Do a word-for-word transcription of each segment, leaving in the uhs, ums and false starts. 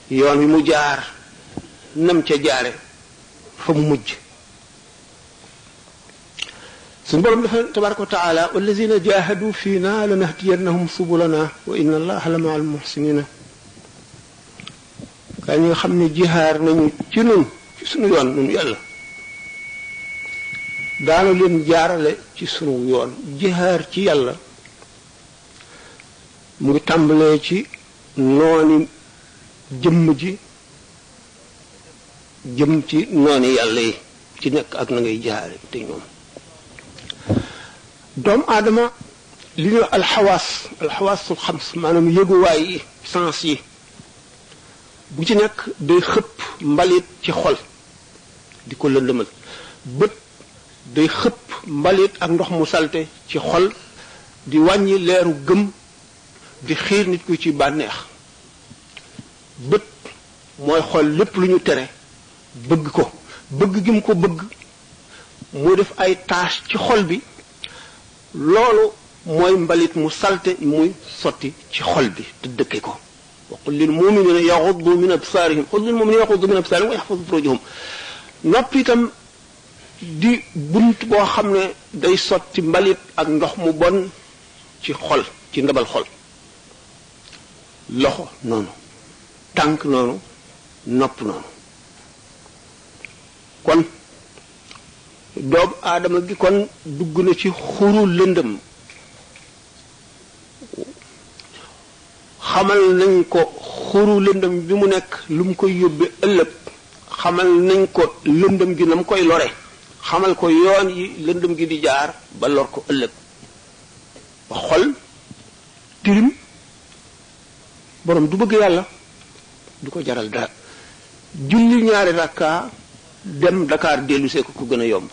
yoon wi mu jaar nam ca jaare fa mu mujj suñu borom dafa tabaraka wa taala wallazina jahadu fiina lanahdiyannahum subulana wa inna allaha la ma'al muhsinina kaa ñi nga xam ne jihaar nañu ci nun ci sunu yoon nun yàlla daanu leen jaarale ci sunu yoon jihaar ci yàlla mu ngi tàmbalee ci nooni jëmm ji jëm ci nooni yàlla yi ci nekk ak na ngay jaare te ñoom doomu aadama li ñuy wax alxawaas alxawaasul xams maanaam yëguwaay yi sens yi bu ci nekk day xëpp mbalit ci xol di ko lëndëmal bët day xëpp mbalit ak ndox mu salte ci xol di wàññi leeru gëm di xiir nit ku ci bànneex bët mooy xool lépp lu ñu tere bëgg ko bëgg gi mu ko bëgg mu def ay tache ci xol bi loolu mooy mbalit mu salte muy sotti ci xol bi te dëkke ko wa qul lil mu'minina yaghuddu min absarihim qul lil mu'minina yaghuddu min absarihim wa yahfazu furujahum noppi itam di bunt boo xam ne day sotti mbalit ak ndox mu bon ci xol ci ndabal xol loxo noonu tànk noonu nopp noonu kon doomu aadama gi kon dugg na ci xuru lëndëm xamal nañ ko xuru lëndëm bi mu nekk lu mu koy yóbbe ëllëg xamal nañ ko lëndëm gi na mu koy lore xamal ko yoon yi lëndëm gi di jaar ba lor ko ëllëg ba xol tirim borom du bëgg yàlla du ko jaral dara julli ñaari rakka dem Dakar dellu see ko ku gën a yomb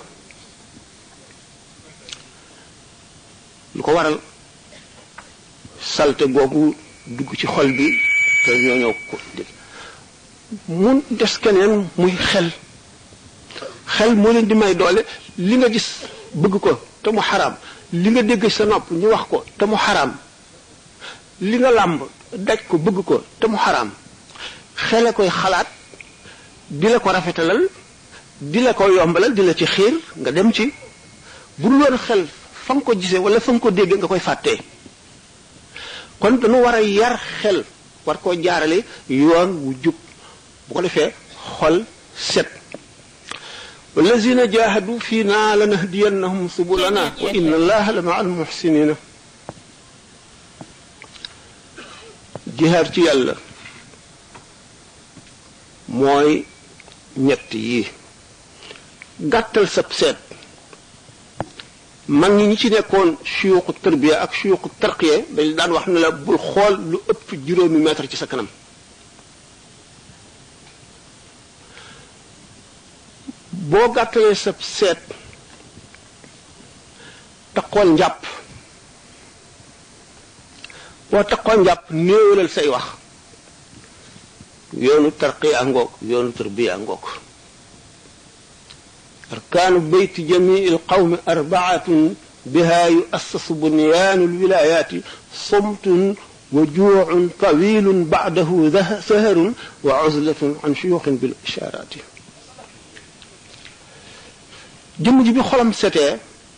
lu ko waral salte googu dugg ci xol bi te ñoo ñëw ko mun des keneen muy xel xel moo leen di may doole li nga gis bëgg ko te mu xaraam li nga dégg sa nopp ñu wax ko te mu xaraam li nga làmb daj ko bëgg ko te mu xaraam xele koy xalaat di la ko rafetalal di la ko yombalal di la ci xiir nga dem ci bu dul woon xel fa nga ko gisee wala fa nga ko déggee nga koy fàttee kon dañu war a yar xel war koo jaarale yoon wu jub bu ko defee xol set wallazina jahadu fiina lanahdiyannahum subulana wa inna allaha la ma'al muhsinina jihaar ci yàlla mooy ñett yi gàttal sab seet mag ñi ñi ci nekkoon suyuqu tarbiya ak suyuqu tarqiya dañ daan wax ne la bul xool lu ëpp juróomi mètre ci sa kanam boo gàttalee sab seet taqool njàpp boo taqool njàpp néewalal say wax yoonu tarqiya ngoog yoonu tarbiya ngoog أركان بيت جميع القوم أربعة بها يؤسس بنيان الولايات صمت وجوع طويل بعده سهر وعزلة عن شيوخ بالإشارات jëmm ji bi xolam setee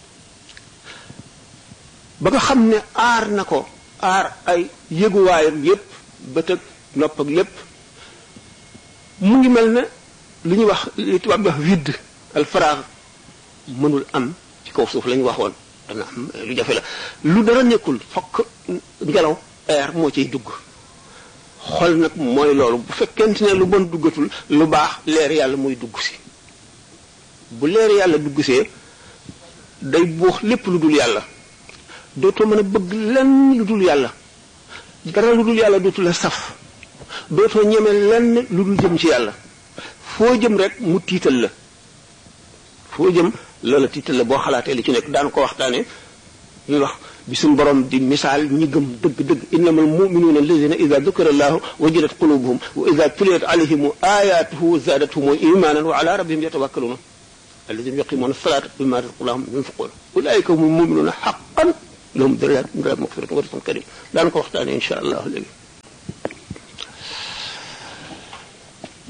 ba nga xam ne aar na ko aar ay yëguwaayam yépp bët ak nopp ak lépp mu ngi mel ne lu ñuy wax li tubaab bi wax vide al faraag mënul am ci kaw suuf la ñu waxoon dana am lu jafe la lu dara nekkul fokk ngelaw air moo ciy dugg xol nag mooy loolu bu fekkente ne lu bon duggatul lu baax leer yàlla muy dugg si bu leer yàlla dugg see day buux lépp lu dul yàlla dootoo mën a bëgg lenn lu dul yàlla dara lu dul yàlla dootu la saf dootoo ñeme lenn lu dul jëm ci yàlla foo jëm rek mu tiital la foo jëm loola tiital la boo xalaatee li ci nekk daan ko waxtaane ñuy wax bi suñ borom di misaal ñi gëm dëgg-dëgg innamal mu'minuna alladhina idha dhukira allahu wajilat qulubuhum wa idha tuliyat alayhim ayatuhu zadatuhum imanan wa ala rabbihim yatawakkaluna alladhina yuqimuna as-salata mimma razaqnahum yunfiqun ulaika humul mu'minuna haqqan lahum darajatun inda maghfiratun wa rizqun karim daan ko waxtaane insha allah léegi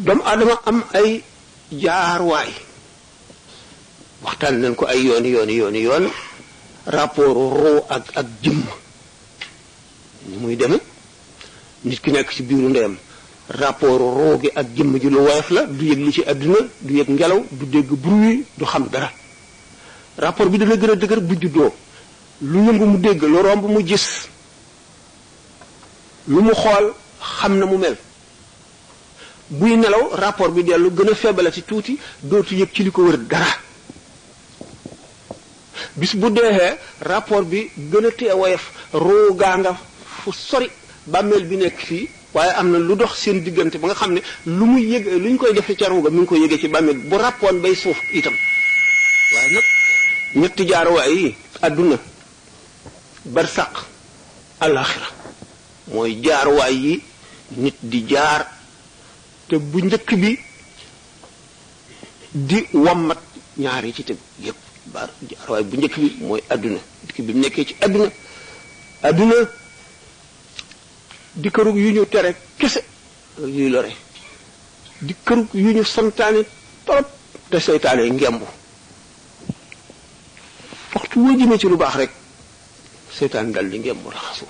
doomu aadama am ay jaarwaay waxtaan nañ ko ay yooni yooni yooni yoon rapport roo ak ak jëmm ni muy deme nit ki nekk ci biiru ndeyam rapport roo gi ak jëmm ji lu woyof la du yëg li ci àdduna du yëg ngelaw du dégg bruit du xam dara rapport bi dana gën a dëgër bu juddoo lu yëngu mu dégg lu romb mu gis lu mu xool xam na mu mel buy nelaw rapport bi dellu gën a feebale ci tuuti dootu yëg ci li ko wër dara bis bu deexee rapport bi gën a tee woyof roo gaa nga fu sori bàmmeel bi nekk fii waaye am na lu dox seen diggante ba nga xam ne lu muy yëg lu ñu koy defee ca ruuga mi ngi koy yëgee ci bàmmeel bu rappoon bay suuf itam waaye nag ñetti jaaruwaay yi àdduna barsaq alaxira mooy jaaruwaay yi nit di jaar te bu njëkk bi di wammat ñaar yi ci teg yépp baar jaaruwaay bu njëkk bi mooy àdduna dikk bi mu nekkee ci àdduna àdduna di kërug yu ñu tere kese yuy lore di kërug yu ñu santaane torop te seytaane ngembu waxtu woo jëmee ci lu baax rek seytaan dal di ngembu raxasu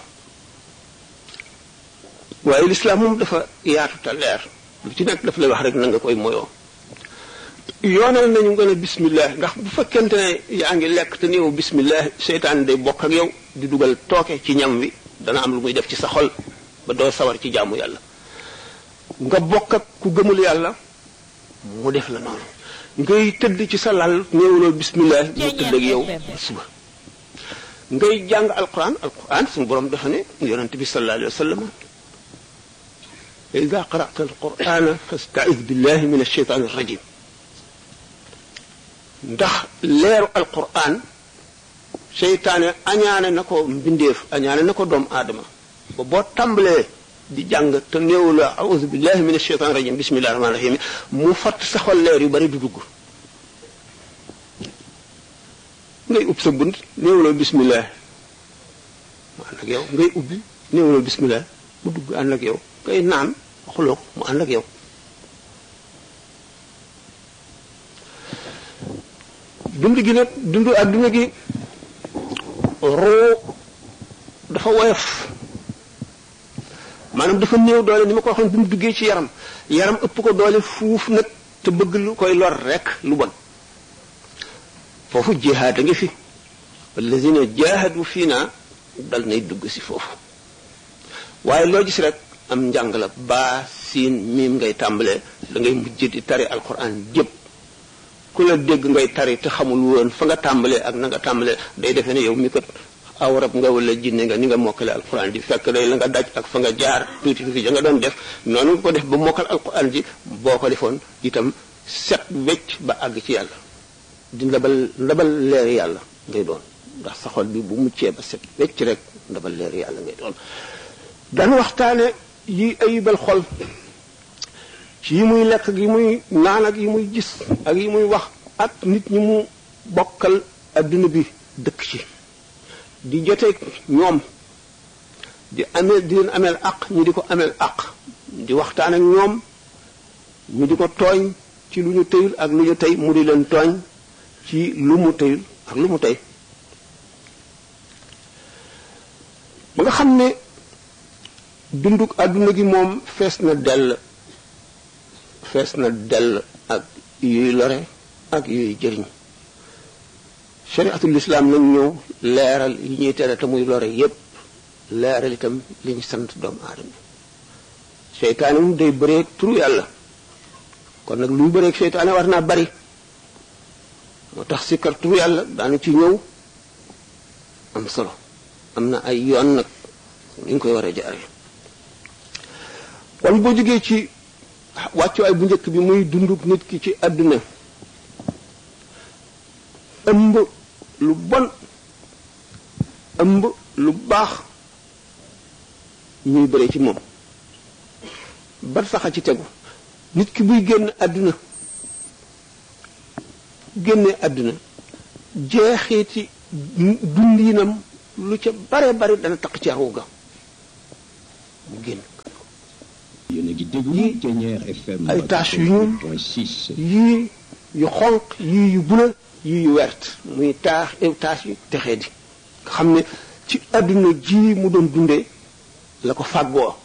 waaye lislaam moom dafa yaatu te leer lu ci nekk dafa lay wax rek na nga koy moyoo yoonal nañu nga ne bismillah ndax bu fekkente ne yaa ngi lekk te néew bismillah seytaan day bokk ak yow di dugal tooke ci ñam wi dana am lu muy def ci sa xol ba doo sawar ci jaamu yàlla nga bokk ak ku gëmul yàlla mu def la noonu ngay tëdd ci sa lal néewloo bismillah mu tëdd ak yow suba ngay jàng alquran alquran suñu borom dafa ne yonente bi sallallahu alayhi wa sallam ida qara'ta alqurana fasta'id billahi min alshaytan arrajim ndax leeru alquran seytaane añaane na ko mbindeef añaane na ko doomu aadama ba boo tàmbalee di jàng te néew la a'udhu billahi min ash-shaytan rajim bismillahir rahmanir rahim mu fatt saxal leer yu bari du dugg ngay ub sa bunt néew la bismillah mu ànd ak yow ngay ubbi néew la bismillah mu dugg ànd ak yow ngay naan waxuloo ko mu ànd ak yow dund gi nag dund adduna gi roo dafa woyof maanaam dafa néew doole ni ma ko waxoon bi mu duggee ci yaram yaram ëpp ko doole fuuf nag te bëgg lu koy lor rek lu bon foofu jihaad a ngi fi wallazina jahadu fiina dal nay dugg si foofu waaye loo gis rek am njàng la baa siin miim ngay tàmbalee da ngay mujj di tari alquran jëpp ku la dégg ngay tari te xamul woon fa nga tàmbalee ak na nga tàmbalee day defee ne yow mi kat aw rab nga wala jinne nga ni nga mokkale alquran ji fekk day la nga daj ak fa nga jaar tuuti tuuti ja nga doon def noonu nga ko def ba mokkal alquran ji boo ko defoon itam set wecc ba àgg ci yàlla di ndabal ndabal leeri yàlla ngay doon ndax sa xol bi bu muccee ba set wecc rek ndabal leeri yàlla ngay doon daan waxtaane yi ayibal xol ci yi muy lekk ak yi muy naan ak yi muy gis ak yi muy wax ak nit ñi mu bokkal adduna bi dëkk ci di joteeg ñoom di amee di leen ameel aq ñu di ko ameel aq di waxtaan ak ñoom ñu di ko tooñ ci lu ñu tëyul ak lu ñu tey mu di leen tooñ ci lu mu tëyul ak lu mu tey ba nga xam ne dunduk adduna gi moom fees na dell fees na dell ak yuy lore ak yuy jëriñ shariatul islam nag ñëw leeral yi ñuy tere te muy lore yépp leeral itam li ñu sant doomu aadama seytaane mu day bëreeg turu yàlla kon nag luy bëreeg seytaane war naa bari moo tax si kar turu yàlla daanu ci ñëw am solo am na ay yoon nag ni ñu koy war a jaare kon boo jógee ci wàccuwaay bu njëkk bi muy dunduk nit ki ci àdduna ëmb lu bon ëmb lu baax ñuy bëre ci moom bar saxa ci tegu nit ki buy génn àdduna génne àdduna jeexiti dundinam lu ca bare bare dana taq ci ruuga mu génn yii ay tache yu ñuul yii yu xonq yii yu bula yii yu wert muy taax tache yi texee di nga xam ne ci àdduna ji mu doon dundee la ko fàggoo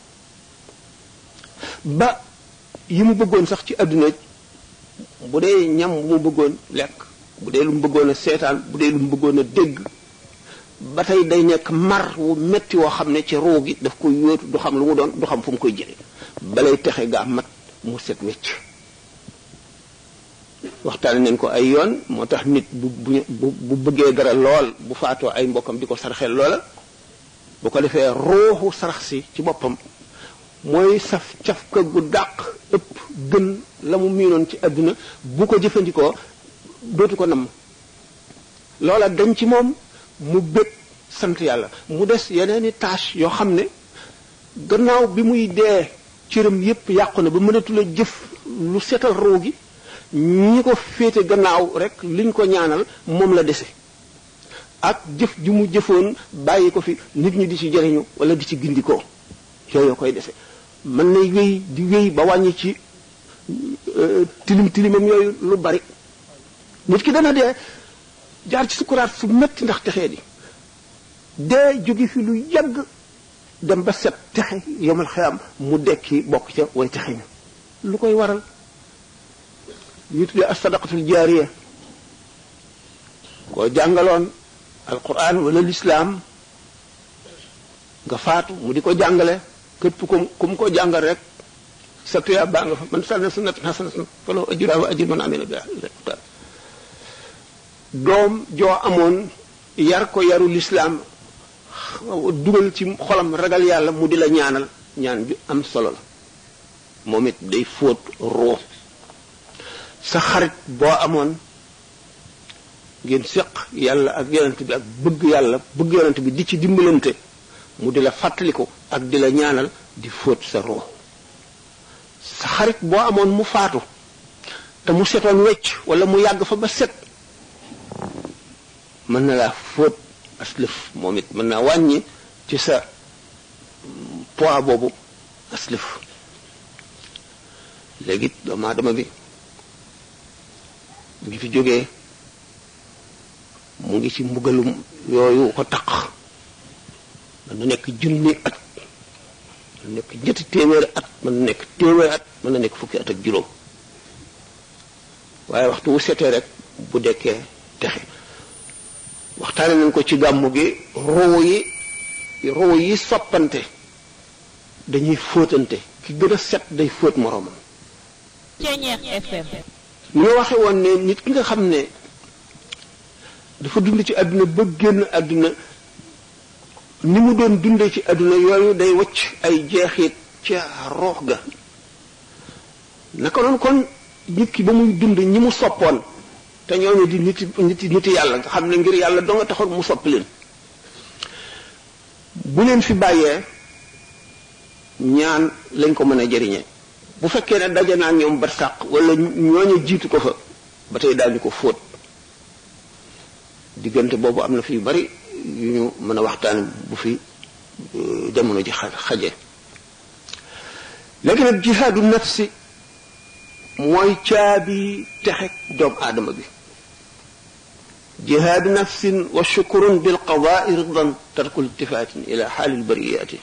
ba yi mu bëggoon sax ci àdduna bu dee ñam bu mu bëggoon lekk bu dee lu mu bëggoon a seetaan bu dee lu mu bëggoon a dégg ba tey day nekk mar wu metti woo xam ne ci ruu gi daf koy yóotu du xam lu mu doon du xam fu mu koy jële balay texe gaa mat mu set wecc waxtaan nañ ko ay yoon moo tax nit bu bu bu bëggee dara lool bu faatoo ay mbokkam di ko sarxel loola bu ko defee ruuxu sarax si ci boppam mooy saf cafka gu dàq ëpp gën la mu miinoon ci àdduna bu ko jëfandikoo dootu ko namm loola dañ ci moom mu bëgg sant yàlla mu des yeneeni tâche yoo xam ne gannaaw bi muy dee cëram yépp yàqu na ba mënatula jëf lu setal ruu gi ñi ko féete gannaaw rek liñ ko ñaanal moom la dese ak jëf ju mu jëfoon bàyyi ko fi nit ñi di ci jëriñu wala di ci gindikoo yooyu koy dese mën na wéy di wéy ba wàññi ci tilim tilimam yooyu lu bari nit ki dana dee jaar ci sukuraat fu metti ndax texee di dee jóge fi lu yàgg dem ba set texe yomal xiyam mu dekki bokk ca way texe ñu lu koy waral ñu tuddee as-sadaqatul jaariya koo jàngaloon alquran wala lislaam nga faatu mu di ko jàngale képp ku ku mu ko jàngal rek sa tuyaa baa nga fa man sanna sunnatan hasanatan falahu ajruha wa ajru man amila biha doom joo amoon yar ko yaru lislaam dugal ci xolam ragal yàlla mu di la ñaanal ñaan bi am solo la moom it day fóot ruux sa xarit boo amoon ngeen séq yàlla ak yonent bi ak bëgg yàlla bëgg yonent bi di ci dimbalante mu di la fàttaliku ak di la ñaanal di fóot sa ruux sa xarit boo amoon mu faatu te mu setoon wecc wala mu yàgg fa ba set mën na laa fóot aslëf moom it mën naa wàññi ci sa poids boobu aslëf léegi doomu aadama bi mu ngi fi jógee mu ngi ci mbugalum yooyu ko taq mën na nekk junni at mën na nekk ñetti téeméeri at mën na nekk téeméeri at mën na nekk fukki at ak juróom waaye waxtu wu setee rek bu dekkee texe waxtaane nañ ko ci gàmmu gi ruu yi ruu yi soppante dañuy fóotante ki gën a set day fóot moroomam ñu waxe woon ne nit ki nga xam ne dafa dund ci àdduna ba génn àdduna ni mu doon dundee ci àdduna yooyu day wacc ay jeexit ca roox ga naka noonu kon nit ki ba muy dund ñi mu soppoon te ñooñu di niti niti niti yàlla nga xam ne ngir yàlla doo nga taxoon mu soppi leen bu leen fi bàyyee ñaan lañ ko mën a jëriñee bu fekkee ne daje naa ñoom barsàq wala ñooñu jiitu ko fa ba tey daañu ko fóot diggante boobu am na fi yu bari yu ñu mën a waxtaan bu fi jamono ji xaje léegi nag jihaadu nafsi mooy caabi texek doomu aadama bi jihaadu nafsin wa shukrun bil qadaai ridan tarku iltifaatin ila xaalil bariyaati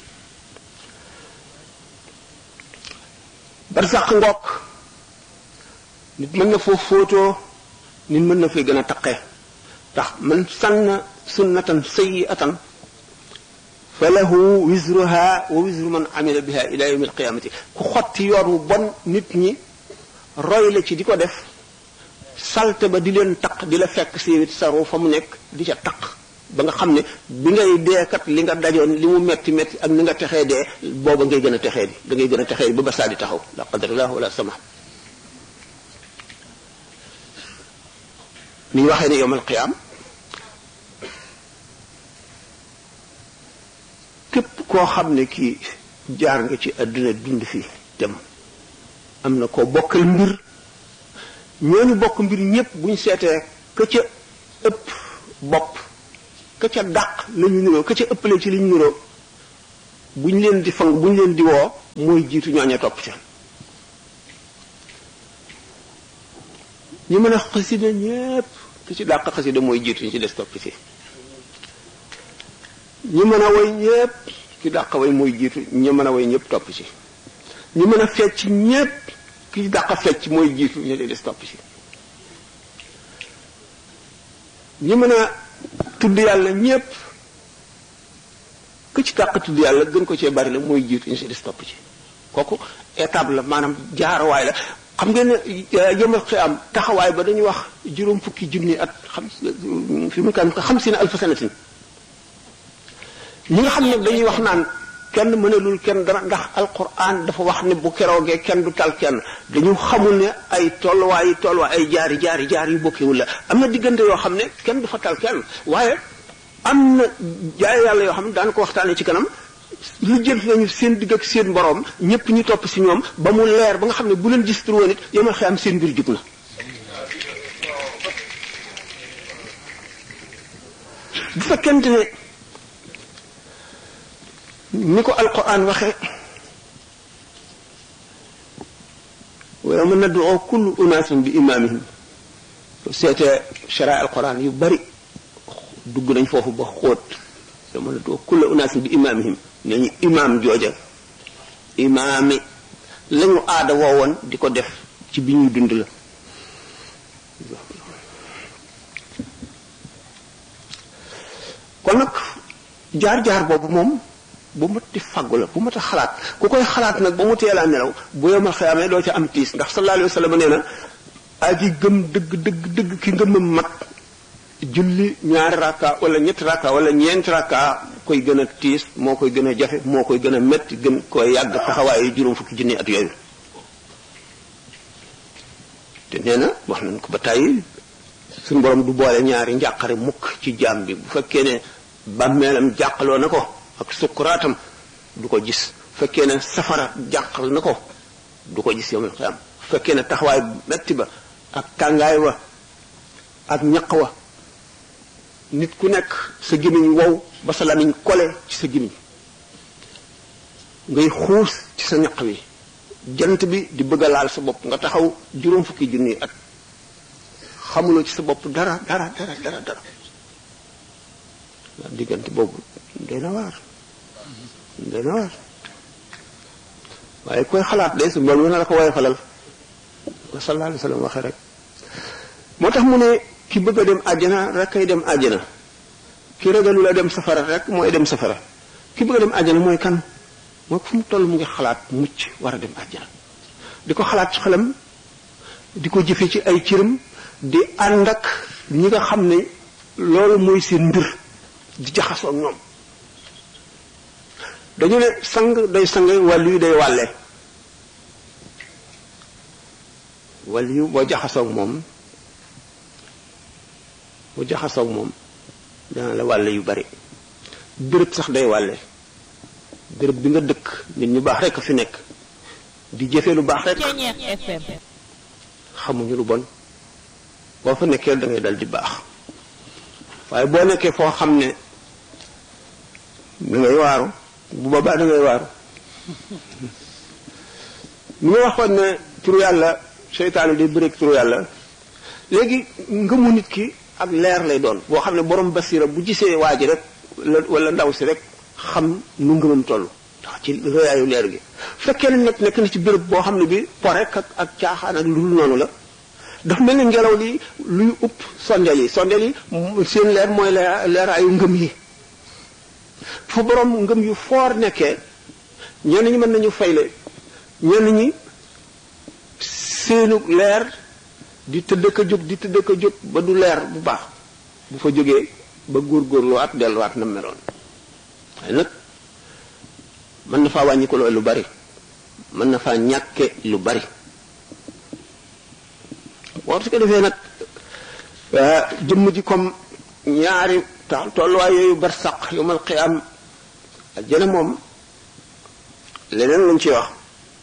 barsàq ngook nit mën na foofu fóotoo nit mën na fay gën a taqee tax man sanna sunnatan sayyi'atan fa lahu wizruha wa wizru man amila biha ila yawmi alqiyamati ku xotti yoon wu bon nit ñi roy la ci di ko def salte ba di leen taq di la fekk siiwit saru fa mu nekk di ca taq ba nga xam ne bi ngay deekat li nga dajoon li mu metti metti ak ni nga texee dee booba ngay gën a texee di da ngay gën a texee di ba ba saa di taxaw la qadarallah wala sama ni ñu waxee ne yawmal qiyaam képp koo xam ne kii jaar nga ci àdduna dund fii dem am na koo bokkal mbir ñooñu bokk mbir ñépp buñ seetee ka ca ëpp bopp ka ca dàq la ñu niroo ka ca ëppale ci li ñu niroo buñ leen di fang buñ leen di woo mooy jiitu ñooña topp ca ñi mën a xasida ñépp ki ci dàq xasida mooy jiitu ñu ci des topp ci ñi mën a way ñépp ki dàq way mooy jiitu ñi mën a way ñépp topp ci ñi mën a fecc ñépp ki dàq fecc mooy jiitu ñu ci des topp ci ñi mën a tudd yàlla ñépp ku ci dàq tudd yàlla gën ko cee bari la mooy jiitu ñu ci des topp ci kooku étape la maanaam jaarawaay la xam ngeen ne yëmal xiyam taxawaay ba dañuy wax juróom fukki junni at xam fi mu kan xam si ne alfa sanatin ñi nga xam ne dañuy wax naan kenn mënalul kenn dara ndax alquran dafa wax ne bu keroogee kenn du tal kenn dañu xamul ne ay tolluwaay yi tolluwaay ay jaari jaari jaar yu bokkewul la am na diggante yoo xam ne kenn du fa tal kenn waaye am na jaay yàlla yoo xam ne daan ko waxtaanee ci kanam lu jël nañu seen digg ak seen borom ñëpp ñu topp si ñoom ba mu leer ba nga xam ne bu leen gis tur woon it yomal xiyam seen mbir jub na bu fekkente ne ni ko alquran waxe wa yawma nad'u kullu unaasin bi imaamihim seete shara alquran yu bari dugg nañ foofu ba xóot yawma nad'u kullu unaasin bi imaamihim ne ñu imaam jooja imaami lañu aada woowoon di ko def ci bi ñuy dund la kon nag jaar-jaar boobu moom bu mat di faggu la bu mat a xalaat ku koy xalaat nag ba mu teelaa nelaw bu yomal xëyaamee doo ca am tiis ndax sallallahu alayhi wa sallam nee na aji gëm dëgg dëgg dëgg ki ngëmam mat julli ñaari rakka wala ñetti rakka wala ñeenti rakka koy gën a tiis moo koy gën a jafe moo koy gën a métti gën koy yàgg taxawaayu juróom fukki junni at yooyu te nee na wax nañ ko ba tàyyi suñu borom du boole ñaari njàqare mukk ci jaam bi bu fekkee ne bàmmeelam jàqaloo na ko ak sukkuraatam du ko gis bu fekkee ne safara jàqal na ko du ko gis yawmal qiyaam bu fekkee ne taxawaay metti ba ak tàngaay wa ak ñaq wa nit ku nekk sa gémmiñ wow ba sa lamiñ kole ci sa gémmiñ ngay xuus ci sa ñaq wi jant bi di bëgg a laal sa bopp nga taxaw juróom fukki junni at xamuloo ci sa bopp dara dara dara dara dara waa diggante boobu day na waar day na waar waaye koy xalaat day su mbool na la ko woye falal ko sallallahu alayhi wa sallam waxee rek moo tax mu ne ki bëgg a dem àjjana rek kay dem àjjana ki ragalu la dem safara rek mooy dem safara ki bëgg a dem àjjana mooy kan mooy fu mu toll mu ngi xalaat mucc war a dem àjjana di ko xalaat ci xelam di ko jëfe ci ay cëram di ànd ak ñi nga xam ne loolu mooy seen mbir di jaxasoo ak ñoom dañu ne sang day sang wàllu yu day wàlle wàllu yu boo jaxasoo ak moom boo jaxasoo ak moom dana la wàlle yu bari béréb sax day wàlle béréb bi nga dëkk nit ñu baax rekk fi nekk di jëfe lu baax rekk xamuñu lu bon boo fa nekkee da ngay dal di baax waaye boo nekkee foo xam ne da ngay waaru bu boobaa da ngay waaru ni nga waxoon ne turu yàlla seytaane day bëreeg turu yàlla léegi ngëmu nit ki ak leer lay doon boo xam ne borom basira bu gisee waa ji rek wala ndaw si rek xam nu ngëmam toll ndax ci rëyaayu leer gi fekkee ne nag nekk na ci béréb boo xam ne bi po rek ak ak caaxaan ak lu dul noonu la dafa mel ni ngelaw li luy upp sondeel yi sondeel yi seen leer mooy leeraayu ngëm yi fu borom ngëm yu foor nekkee ñenn ñi mën nañu fayle ñenn ñi seenu leer di tëdd ka jóg di tëdd ka jóg ba du leer bu baax bu fa jógee ba góorgóorloo at delluwaat na meloon waaye nag mën na faa wàññi ko lu bari mën na faa ñàkke lu bari boo su ko defee nag jëmm ji comme ñaari tax tolluwaay yooyu bar saq yomal xiyaam aljana moom leneen lañ ci wax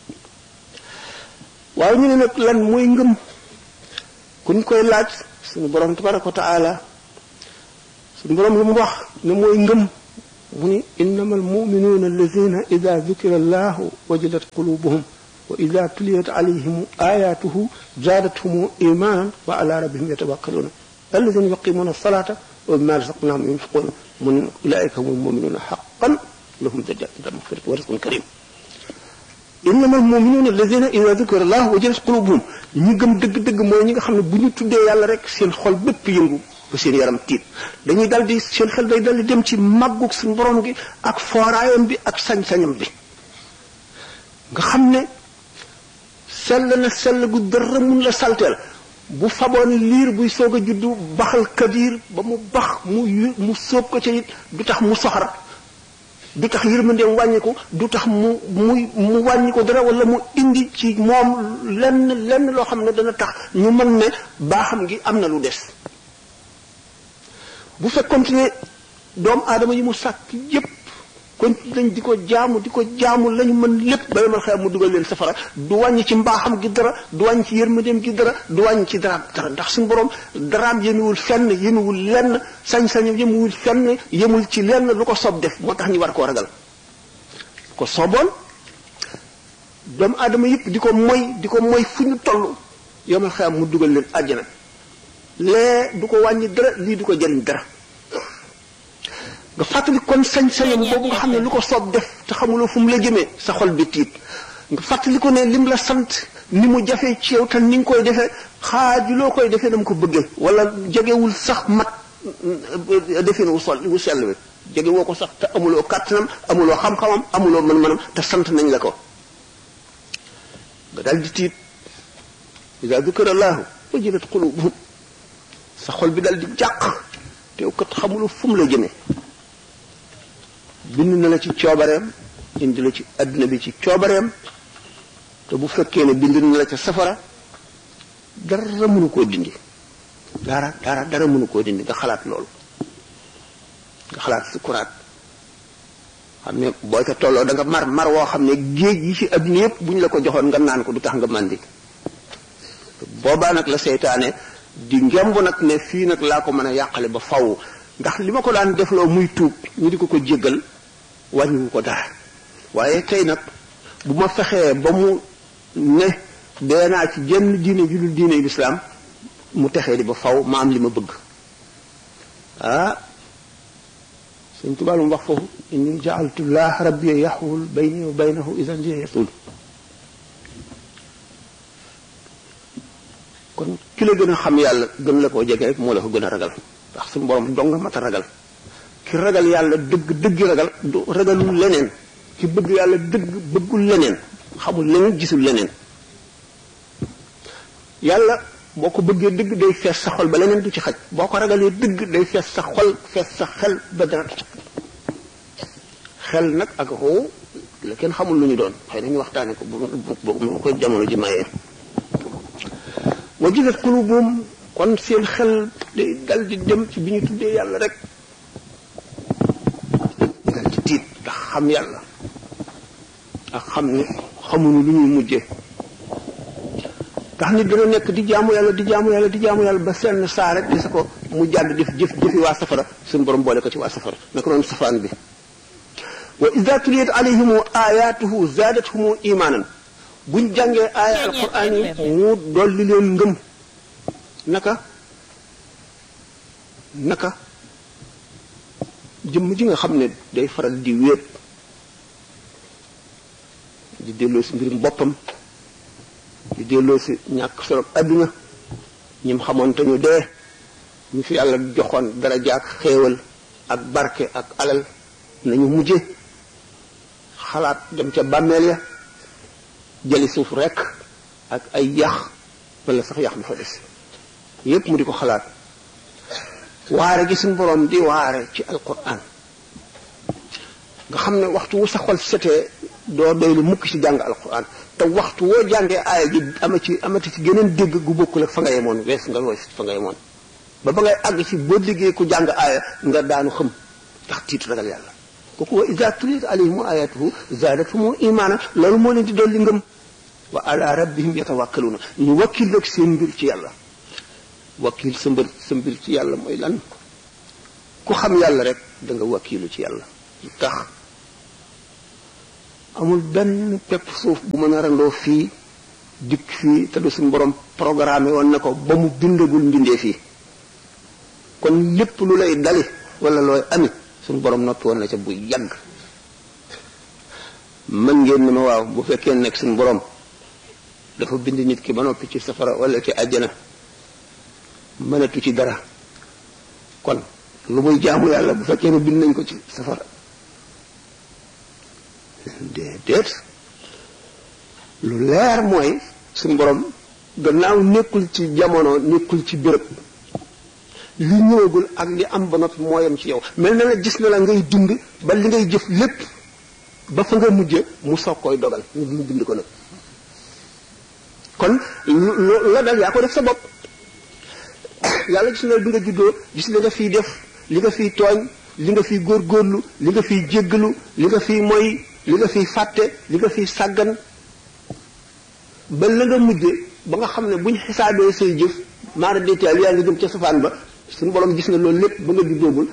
waaye ñu ne nag lan mooy ngëm kuñ koy laaj suñu borom tabaraka wa taala suñu borom lu mu wax ne mooy ngëm mu ni innama almuminuuna alladina ida dukira allahu wajilat qulubuhum wa ida tuliyat alayhim ayatuhu zaadathum imanan wa ala rabbihim yatawakkaluuna alladina yuqimuna alsalata wa mimma razaqnahum yunfiquna mun ulaika hum almuminuuna haqqan lahum darajatun maghfiratun wa rizqun karim innama almuminuuna alladina ida dukira allahu wajilat qulubuhum ñi gëm dëgg-dëgg mooy ñi nga xam ne bu ñu tuddee yàlla rek seen xol bépp yëngu ba seen yaram tiit dañuy dal di seen xel day dal di dem ci màggug suñu borom gi ak fooraayam bi ak sañ-sañam bi nga xam ne sell na sell gu dara mun la salteel bu faboon liir buy soog a juddu baxal kabiir ba mu bax mu mu sóob ko ca it du tax mu soxar du tax yërmandeem wàññiku du tax mu muy mu wàññiku dara wala mu indi ci moom lenn lenn loo xam ne dana tax ñu mën ne baaxam gi am na lu des bu fekkoon ne doomu aadama yi mu sàkk yépp kon lañ di ko jaamu di ko jaamu lañu mën lépp ba yomal xew mu dugal leen safara du wàññi ci mbaaxam gi dara du wàññi ci yërmandeem gi dara du wàññi ci daraam dara ndax suñu borom daraam yemewul fenn yemewul lenn sañ-sañam yemewul fenn yemul ci lenn lu ko soob def moo tax ñu war koo ragal ko sooboon doomu aadama yëpp di ko moy di ko moy fu ñu toll yomal xew mu dugal leen àjjana lee du ko wàññi dara lii du ko jariñ dara nga fàttali kon sañ-sañam boobu nga xam ne lu ko soob def te xamuloo fu mu la jëmee sa xol bi tiit nga fàttali ko ne lim la sant ni mu jafee ci yow te ni nga koy defee xaajuloo koy defee dama ko bëggee wala jegewul sax mat defee wu sol wu sell wi jegewoo ko sax te amuloo kàttanam amuloo xam-xamam amuloo mën-mënam te sant nañ la ko nga dal di tiit iza dukira allahu wajilat qulubuhum sa xol bi dal di jàq te kat xamuloo fu mu la jëmee bind na la ci coobareem indi la ci adduna bi ci coobareem te bu fekkee ne bind na la ca safara dara mënu koo dindi dara dara dara mënu koo dindi nga xalaat loolu nga xalaat sukuraat xam ne booy ko tolloo da nga mar mar woo xam ne géej yi ci adduna yëpp bu ñu la ko joxoon nga naan ko du tax nga màndi boobaa nag la seytaane di ngemb nag ne fii nag laa ko mën a yàqale ba faw ndax li ma ko daan defloo muy tuub ñu di ko ko jéggal wàññiwu ko dara waaye tey nag bu ma fexee ba mu ne dee naa ci jenn diine ju dul diine lislaam mu texee di ba faw ma am li ma bëgg ah Sëñ Tuubaa lu mu wax foofu inni ja'altu llaha rabbi yaxwul bayni wa baynahu idan li yatul kon ki la gën a xam yàlla gën la koo jege rek moo la ko gën a ragal ndax suñu borom dong nga mat a ragal ki ragal yàlla dëgg dëgg ragal du ragalul leneen ki bëgg yàlla dëgg bëggul leneen xamul leneen gisul leneen yàlla boo ko bëggee dëgg day fees sa xol ba leneen du ci xaj boo ko ragalee dëgg day fees sa xol fees sa xel ba dara xel nag ak xoo la kenn xamul lu ñu doon xëy na ñu waxtaane ko bu bu ko jamono ji mayee wajilat qulubuhum kon seen xel day dal di dem ci bi ñu tuddee yàlla rek dal ci tiit ndax xam yàlla ak xam ne xamuñu lu ñuy mujjee ndax nit dana nekk di jaamu yàlla di jaamu yàlla di jaamu yàlla ba seen saa rek gis ko mu jàdd def jëf jëfi waa safara suñu borom boole ko ci waa safara naka noonu safaan bi wa iza tuliyat alayhim ayatuhu zaadathum imanan buñ jàngee aaya alquran yi mu dolli leen ngëm naka naka jëmm ji nga xam ne day faral di wéet di delloo si mbirum boppam di delloo si ñàkk solo adduna ñim xamoon te ñu dee ñu fi yàlla joxoon daraja ak xéewal ak barke ak alal nañu mujje xalaat dem ca bàmmeel ya jëli suuf rekk ak ay yax wala sax yax dafa des yépp mu di ko xalaat waare gi suñu borom di waare ci alquran nga xam ne waxtu wu sa xol setee doo doy lu mukk ci jàng alquran te waxtu woo jàngee aaya ji ama ci amati ci geneen dégg gu bokkul ak fa nga yemoon wees nga wees fa nga yemoon ba ba ngay àgg ci boo liggéey ku jàng aaya nga daanu xam ndax tiit ragal yàlla kooku wa iza tuliyat alayhim ayatuhu zaadathum imaana loolu moo leen di dolli ngëm wa ala rabbihim yatawakkaluuna ñu wakkil nag seen mbir ci yàlla wakkil sa mbir sa mbir ci yàlla mooy lan ku xam yàlla rek da nga wakkilu ci yàlla tax amul benn pepp suuf bu mën a randoo fii dikk fii te du suñu borom programme woon na ko ba mu bindagul mbindee fii kon lépp lu lay dali wala looy ami suñu borom noppi woon na ca bu yàgg. mën ngeen ne ma waaw bu fekkee nekk suñu borom dafa bind nit ki ba noppi ci safara wala ci àjjana mënatu ci dara kon lu muy jaamu yàlla bu fekkee ne bind nañ ko ci safara déedéet lu leer mooy suñu borom gannaaw nekkul ci jamono nekkul ci béréb li ñëwagul ak li am ba noppi mooyam ci yow mel na la gis na la ngay dund ba li ngay jëf lépp ba fa nga mujje mu soog koy dogal mu bind ko nag kon la dal yaa ko def sa bopp yàlla gis na bi nga juddoo gis li nga fiy def li nga fiy tooñ li nga fiy góorgóorlu li nga fiy jéggalu li nga fiy moy li nga fiy fàtte li nga fiy sàggan ba la nga mujje ba nga xam ne buñ xisaabee say jëf maara détail yaa ngi jëm ca safaan ba suñu borom gis na loolu lépp ba nga juddoogul.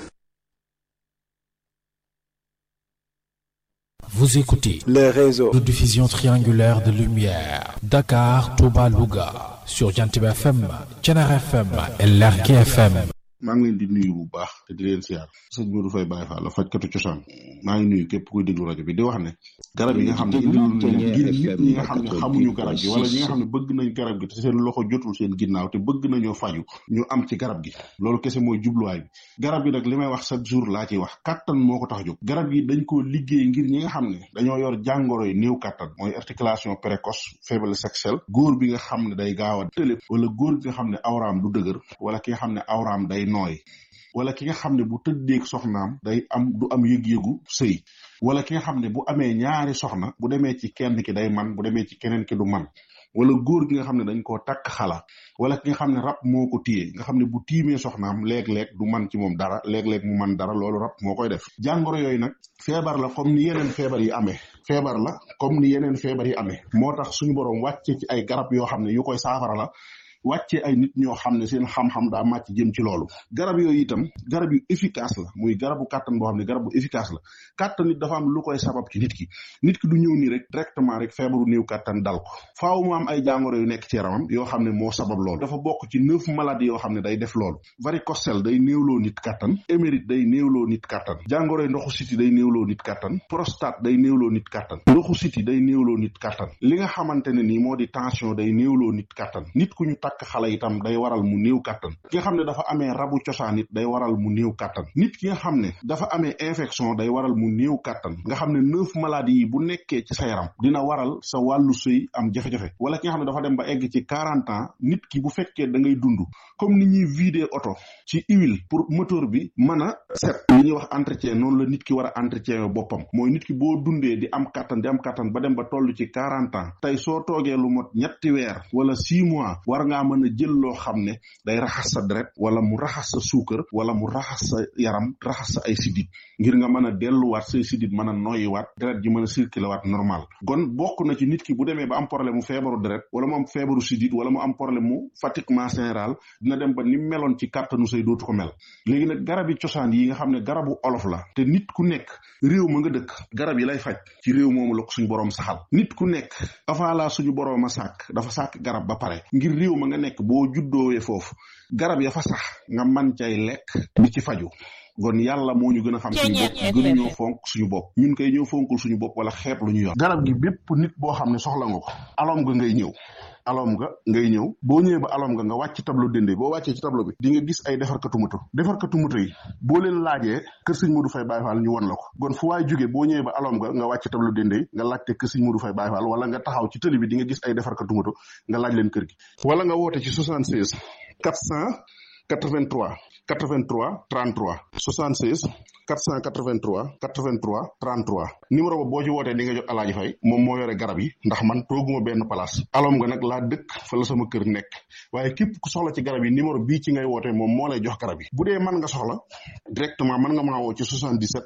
Vous écoutez les réseaux de diffusion triangulaire de lumière Dakar, Touba, Louga sur Jantib F M, Thiénaba F M et Lergui F M. maa ngi leen di nuyu bu baax te di leen siyaar sëñ Modou Faye Baye Fall la fajkatu cosaan maa ngi nuyu képp kuy déglu rajo bi di wax ne garab yi nga xam ne indilu ngir nit ñi nga xam ne xamuñu garab gi wala ñi nga xam ne bëgg nañ garab gi te seen loxo jotul seen ginnaaw te bëgg nañoo faju ñu am ci garab gi loolu kese mooy jubluwaay bi garab gi nag li may wax chaque jour laa ciy wax kattan moo ko tax jóg garab yi dañ koo liggéey ngir ñi nga xam ne dañoo yor jàngoro yi néew kattan mooy articulation précoce faiblesse sexuelle góor bi nga xam ne day gaaw a tële wala góor bi nga xam ne awraam du dëgër wala ki nga xam ne awraam day nooy wala ki nga xam ne bu tëddeeg soxnaam day am du am yëg-yëgu sëy wala ki nga xam ne bu amee ñaari soxna bu demee ci kenn ki day man bu demee ci keneen ki du man wala góor gi nga xam ne dañ koo takk xala wala ki nga xam ne rab moo ko téye nga xam ne bu tiimee soxnaam léeg-léeg du man ci moom dara léeg-léeg mu man dara loolu rab moo koy def jàngoro yooyu nag feebar la comme ni yeneen feebar yi amee feebar la comme ni yeneen feebar yi amee moo tax suñu borom wàcce ci ay garab yoo xam ne yu koy saafara la wàcce ay nit ñoo xam ne seen xam-xam daa màcc jëm ci loolu garab yooyu itam garab yu efficace la muy garabu kàttan boo xam ne garab bu efficace la kàttan nit dafa am lu koy sabab ci nit ki nit ki du ñëw nii rek directement rek feebaru néew kàttan dal ko faaw mu am ay jàngoro yu nekk ci yaramam yoo xam ne moo sabab loolu dafa bokk ci neuf maladies yoo xam ne day def loolu varicocèle day néewloo nit kàttan émérite day néewloo nit kàttan jàngoro yi ndoxu siti day néewloo nit kàttan prostate day néewloo nit kàttan ndoxu siti day néewloo nit kàttan li nga xamante ne nii moo di tension day néewloo nit kàttan nit ku ñu takk xale itam day waral mu néew kàttan ki nga xam ne dafa amee rabu cosaan it day waral mu néew kàttan nit ki nga xam ne dafa amee infection day waral mu néew kàttan nga xam ne neuf maladies yi bu nekkee ci sa yaram dina waral sa wàllu sëy am jafe-jafe wala ki nga xam ne dafa dem ba egg ci quarante ans nit ki bu fekkee da ngay dund comme ni ñuy vider oto ci huile pour moteur bi mën a set li ñuy wax entretien noonu la nit ki war a entretien boppam mooy nit ki boo dundee di am kàttan di am kàttan ba dem ba toll ci quarante ans tey soo toogee lu mot ñetti weer wala six mois war ngaa mën a jël loo xam ne day raxas sa deret wala mu raxas sa suukar wala mu raxas sa yaram raxas sa ay sidit ngir nga mën a delluwaat say sidit mën a noyyiwaat deret ji mën a circuler waat normal kon bokk na ci nit ki bu demee ba am problème mu feebaru deret wala mu am feebaru sidit wala mu am problème mu fatiguement général dina dem ba ni meloon ci kàttanu say dootu ko mel léegi nag garab yi cosaan yi nga xam ne garabu olof la te nit ku nekk réew ma nga dëkk garab yi lay faj ci réew moomu la ko suñu boroom saxal nit ku nekk avant la suñu boroom a sàkk dafa sàkk garab ba pare ngir réew ma nga nekk boo juddoowee foofu garab ya fa sax nga man cay lekk di ci faju kon yàlla moo ñu gën a xam suñu bopp gënu ñoo fonk suñu bopp ñun koy ñëw fonkul suñu bopp wala xeeb lu ñu yor garab gi bépp nit boo xam ne soxla nga ko alom nga ngay ñëw alom nga ngay ñëw boo ñëwee ba alom nga nga wàcc tableau dende boo wàccee ci tableau bi di nga gis ay defarkatu moto defarkatu moto yi boo leen laajee kër sëñ Modou Faye Baye Fall ñu won la ko kon fu waay jógee boo ñëwee ba alom nga nga wàcc tableau dende nga laajte kër sëñ Modou Faye Baye Fall wala nga taxaw ci tëli bi di nga gis ay defarkatu moto nga laaj leen kër gi wala nga woote ci soixante-seize quatre cent quatre-vingt-trois quatre-vingt-trois trente-trois soixante-seize quatre cent quatre-vingt-trois quatre-vingt-trois trente-trois numéro ba boo ci wootee di nga jot Alaaji Fay moom moo yore garab yi ndax man tooguma benn place alom nga nag laa dëkk fa la sama kër nekk waaye képp ku soxla ci garab yi numéro bii ci ngay wootee moom moo lay jox garab yi bu dee mën nga soxla directement mën nga maa woo ci soixante-dix-sept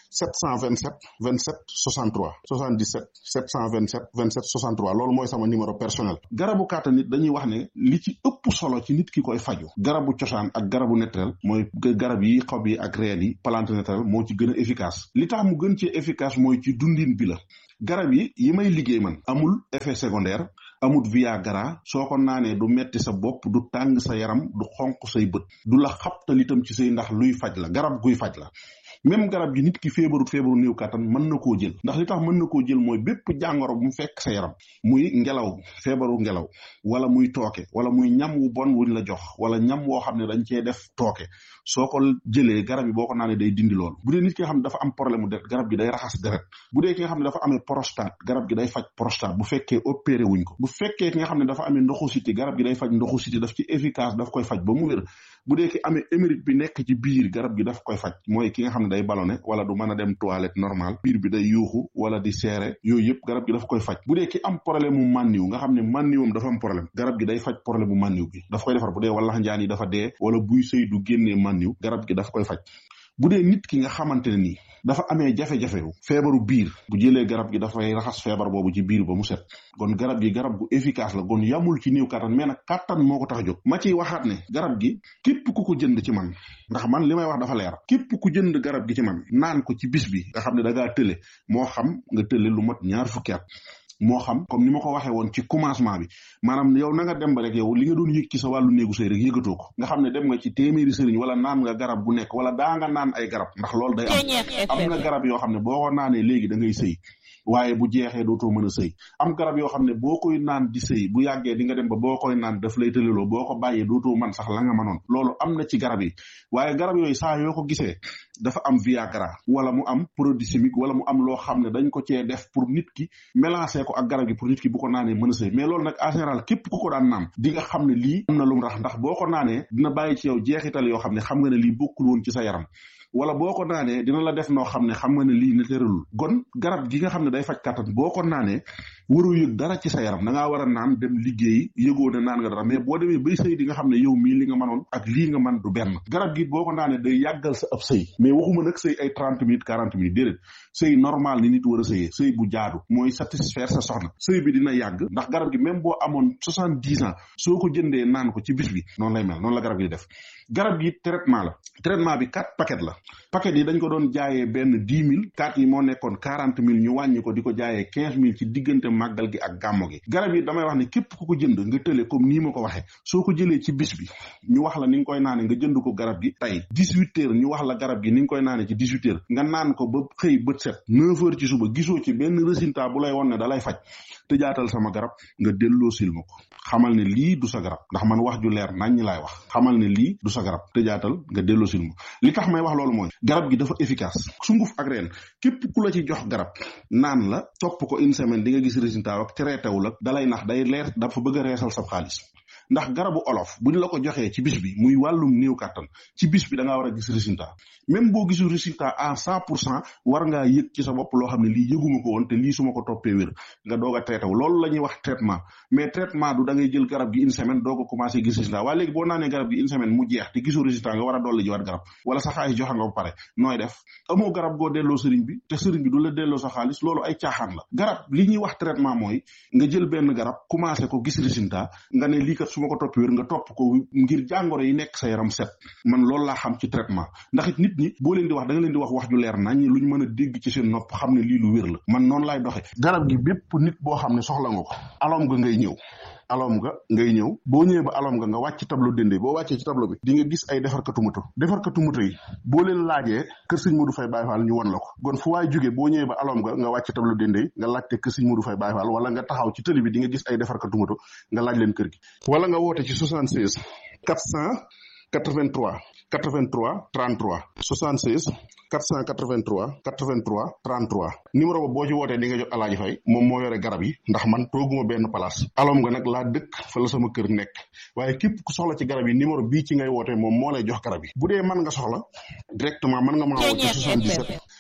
sept cent vingt-sept vingt-sept soixante-trois soixante-dix-sept sept cent vingt-sept vingt-sept soixante-trois loolu mooy sama numéro personnel. garabu kàttan nit dañuy wax ne li ci ëpp solo ci nit ki koy faju garabu cosaan ak garabu naturel mooy garab yi xob yi ak reen yi plante naturel moo ci gën a efficace li tax mu gën ci efficace mooy ci dundin bi la. garab yi yi may liggéey man amul effet secondaire amul viagra soo ko naanee du metti sa bopp du tàng sa yaram du xonq say bët du la xabtal itam ci say ndax luy faj la garab guy faj la. même garab gi nit ki feebarut feebaru néew kàttan mën na koo jël ndax li tax mën na koo jël mooy bépp jàngoro bu mu fekk sa yaram muy ngelaw feebaru ngelaw wala muy tooke wala muy ñam wu bon wuñ la jox wala ñam woo xam ne dañ cee def tooke soo ko jëlee garab yi boo ko naanee day dindi loolu. bu dee nit ki nga xam ne dafa am problème mu deret garab gi day raxas deret bu dee ki nga xam ne dafa amee prostate garab gi day faj prostate bu fekkee opéré wuñ ko bu fekkee ki nga xam ne dafa amee ndoxu siti garab gi day faj ndoxu siti daf ci efficace daf koy faj ba mu wér bu dee ki amee hémorroïde bi nekk ci biir garab gi daf koy faj mooy ki nga xam ne day ballonné wala du mën a dem toilette normal biir bi day yuuxu wala di seere yooyu yëpp garab gi daf koy faj bu dee ki am problème mu mànniw nga xam ne mànniwam dafa am problème garab gi day faj problème mu mànniw bi daf koy defar bu dee wala njaan yi dafa dee wala buy sëy du génnee mànniw garab gi daf koy faj bu dee nit ki nga xamante ne nii dafa amee jafe-jafe feebaru biir bu jëlee garab gi dafay raxas feebar boobu ci biir ba mu set kon garab gi garab gu efficace la kon yamul ci néew kattan mais nag kattan moo ko tax a jóg ma ciy waxaat ne garab gi képp ku ko jënd ci man ndax man li may wax dafa leer képp ku jënd garab gi ci man naan ko ci bis bi nga xam ne da ngaa tële moo xam nga tële lu mat ñaar fukki at moo xam comme ni ma ko waxee woon ci commencement bi maanaam yow na nga dem ba rek yow li nga doon yëg ci sa wàllu néegu sëy rek yëgatoo ko nga xam ne dem nga ci téeméeri sëriñ wala naan nga garab gu nekk wala daa nga naan ay garab ndax loolu day am am na garab yoo xam ne boo ko naanee léegi da ngay sëy waaye bu jeexee dootoo mën a sëy am garab yoo xam ne boo koy naan di sëy bu yàggee di nga dem ba boo koy naan daf lay tëleloo boo ko bàyyee dootoo man sax la nga mënoon loolu am na ci garab yi waaye garab yooyu saa yoo ko gisee dafa am viagra wala mu am produit chimique wala mu am loo xam ne dañ ko cee def pour nit ki mélanger ko ak garab gi pour nit ki bu ko naanee mën a sëy mais loolu nag en général képp ku ko daan naan di nga xam ne lii am na lu mu rax ndax boo ko naanee dina bàyyi ci yow jeexital yoo xam ne xam nga ne lii bokkul woon ci sa yaram wala boo ko naanee dina la def noo xam ne xam nga ne lii ne tëralul gon garab gi nga xam ne day faj kàttan boo ko naanee waroo yëg dara ci sa yaram da ngaa war a naan dem liggéey yëgoo ne naan nga dara mais boo demee bay sëy di nga xam ne yow mii li nga mënoon ak lii nga man du benn garab gi boo ko naanee day yàggal sa ab sëy mais waxuma nag sëy ay trente minutes quarante minutes déedéet sëy normal ni nit war a sëyee sëy bu jaadu mooy satisfaire sa soxna sëy bi dina yàgg ndax garab gi même boo amoon soixante-dix ans soo ko jëndee naan ko ci bis bi noonu lay mel noonu la garab gi def garab gi traitement la traitement bi quatre paquet la paquet yi dañ ko doon jaayee benn dix mille quatre yi moo nekkoon quarante mille ñu wàññi ko di ko jaayee quinze mille ci diggante màggal gi ak gàmmo gi garab yi damay wax ne képp ku ko jënd nga tële comme nii ma ko waxee soo ko jëlee ci bis bi ñu wax la ni nga koy naane nga jënd ko garab gi tey dix-huit heures ñu wax la garab gi ni nga koy naane ci dix-huit heures nga naan ko ba xëy bët set neuf heures ci suba gisoo ci benn résultat bu lay won ne da lay faj te jaatal sama garab nga delloo sil ma ko xamal ne lii du sa garab ndax man wax ju leer nañ ñi laay wax xamal ne lii du sa garab te jaatal nga delloo sil ma li tax may wax loolu mooy garab gi dafa efficace sunguf ak reen képp ku la ci jox garab naan la topp ko une semaine di nga gis résultat ak traitewul ak dalay nax day leer dafa bëgg a reesal sa xaalis ndax garabu olof bu ñu la ko joxee ci bis bi muy wàllum néew kàttan ci bis bi da ngaa war a gis résultat même boo gisul résultat à cent pour cent war ngaa yëg ci sa bopp loo xam ne lii yëguma ko woon te lii su ma ko toppee wér nga doog a traité wu loolu la ñuy wax traitement mais traitement du da ngay jël garab gi une semaine doo ko commencé gis résultat waaye léegi boo naanee garab gi une semaine mu jeex te gisul résultat nga war a dolli jiwaat garab wala sa xaalis joxe nga ba pare nooy def amoo garab goo delloo sëriñ bi te sëriñ bi du la delloo sa xaalis loolu ay caaxaan la garab li ñuy wax traitement mooy nga jël benn garab commencé ko gis résultat nga ne lii kat su ma ko topp wér nga topp ko ngir jàngoro yi nekk sa yaram set man loolu laa xam ci traitement ndax it nit ñi boo leen di wax da nga leen di wax wax ju leer nañ luñ mën a dégg ci seen nopp xam ne lii lu wér la man noonu laay doxe garab gi bépp nit boo xam ne soxla nga ko alom nga ngay ñëw alom nga ngay ñëw boo ñëwee ba alom nga nga wàcc tableau dende boo wàccee ci tableau bi di nga gis ay defarkatu moto defarkatu moto yi boo leen laajee kër sëñ Modou Faye Baye Fall ñu won la ko kon fu waay jógee boo ñëwee ba alom nga nga wàcc tableau dende nga laajte kër sëñ Modou Faye Baye Fall wala nga taxaw ci tëli bi di nga gis ay defarkatu moto nga laaj leen kër gi wala nga woote ci soixante-seize quatre cent quatre-vingt-trois quatre-vingt-trois trente-trois soixante-seize quatre cent quatre-vingt-trois quatre-vingt-trois trente-trois numéro ba boo ci wootee di nga jot Alaaji Fay moom moo yore garab yi ndax man tooguma benn place alom nga nag laa dëkk fa la sama kër nekk waaye képp ku soxla ci garab yi numéro bii ci ngay wootee moom moo lay jox garab yi bu dee mën nga soxla directement mën nga maa woo ci soixante-dix-sept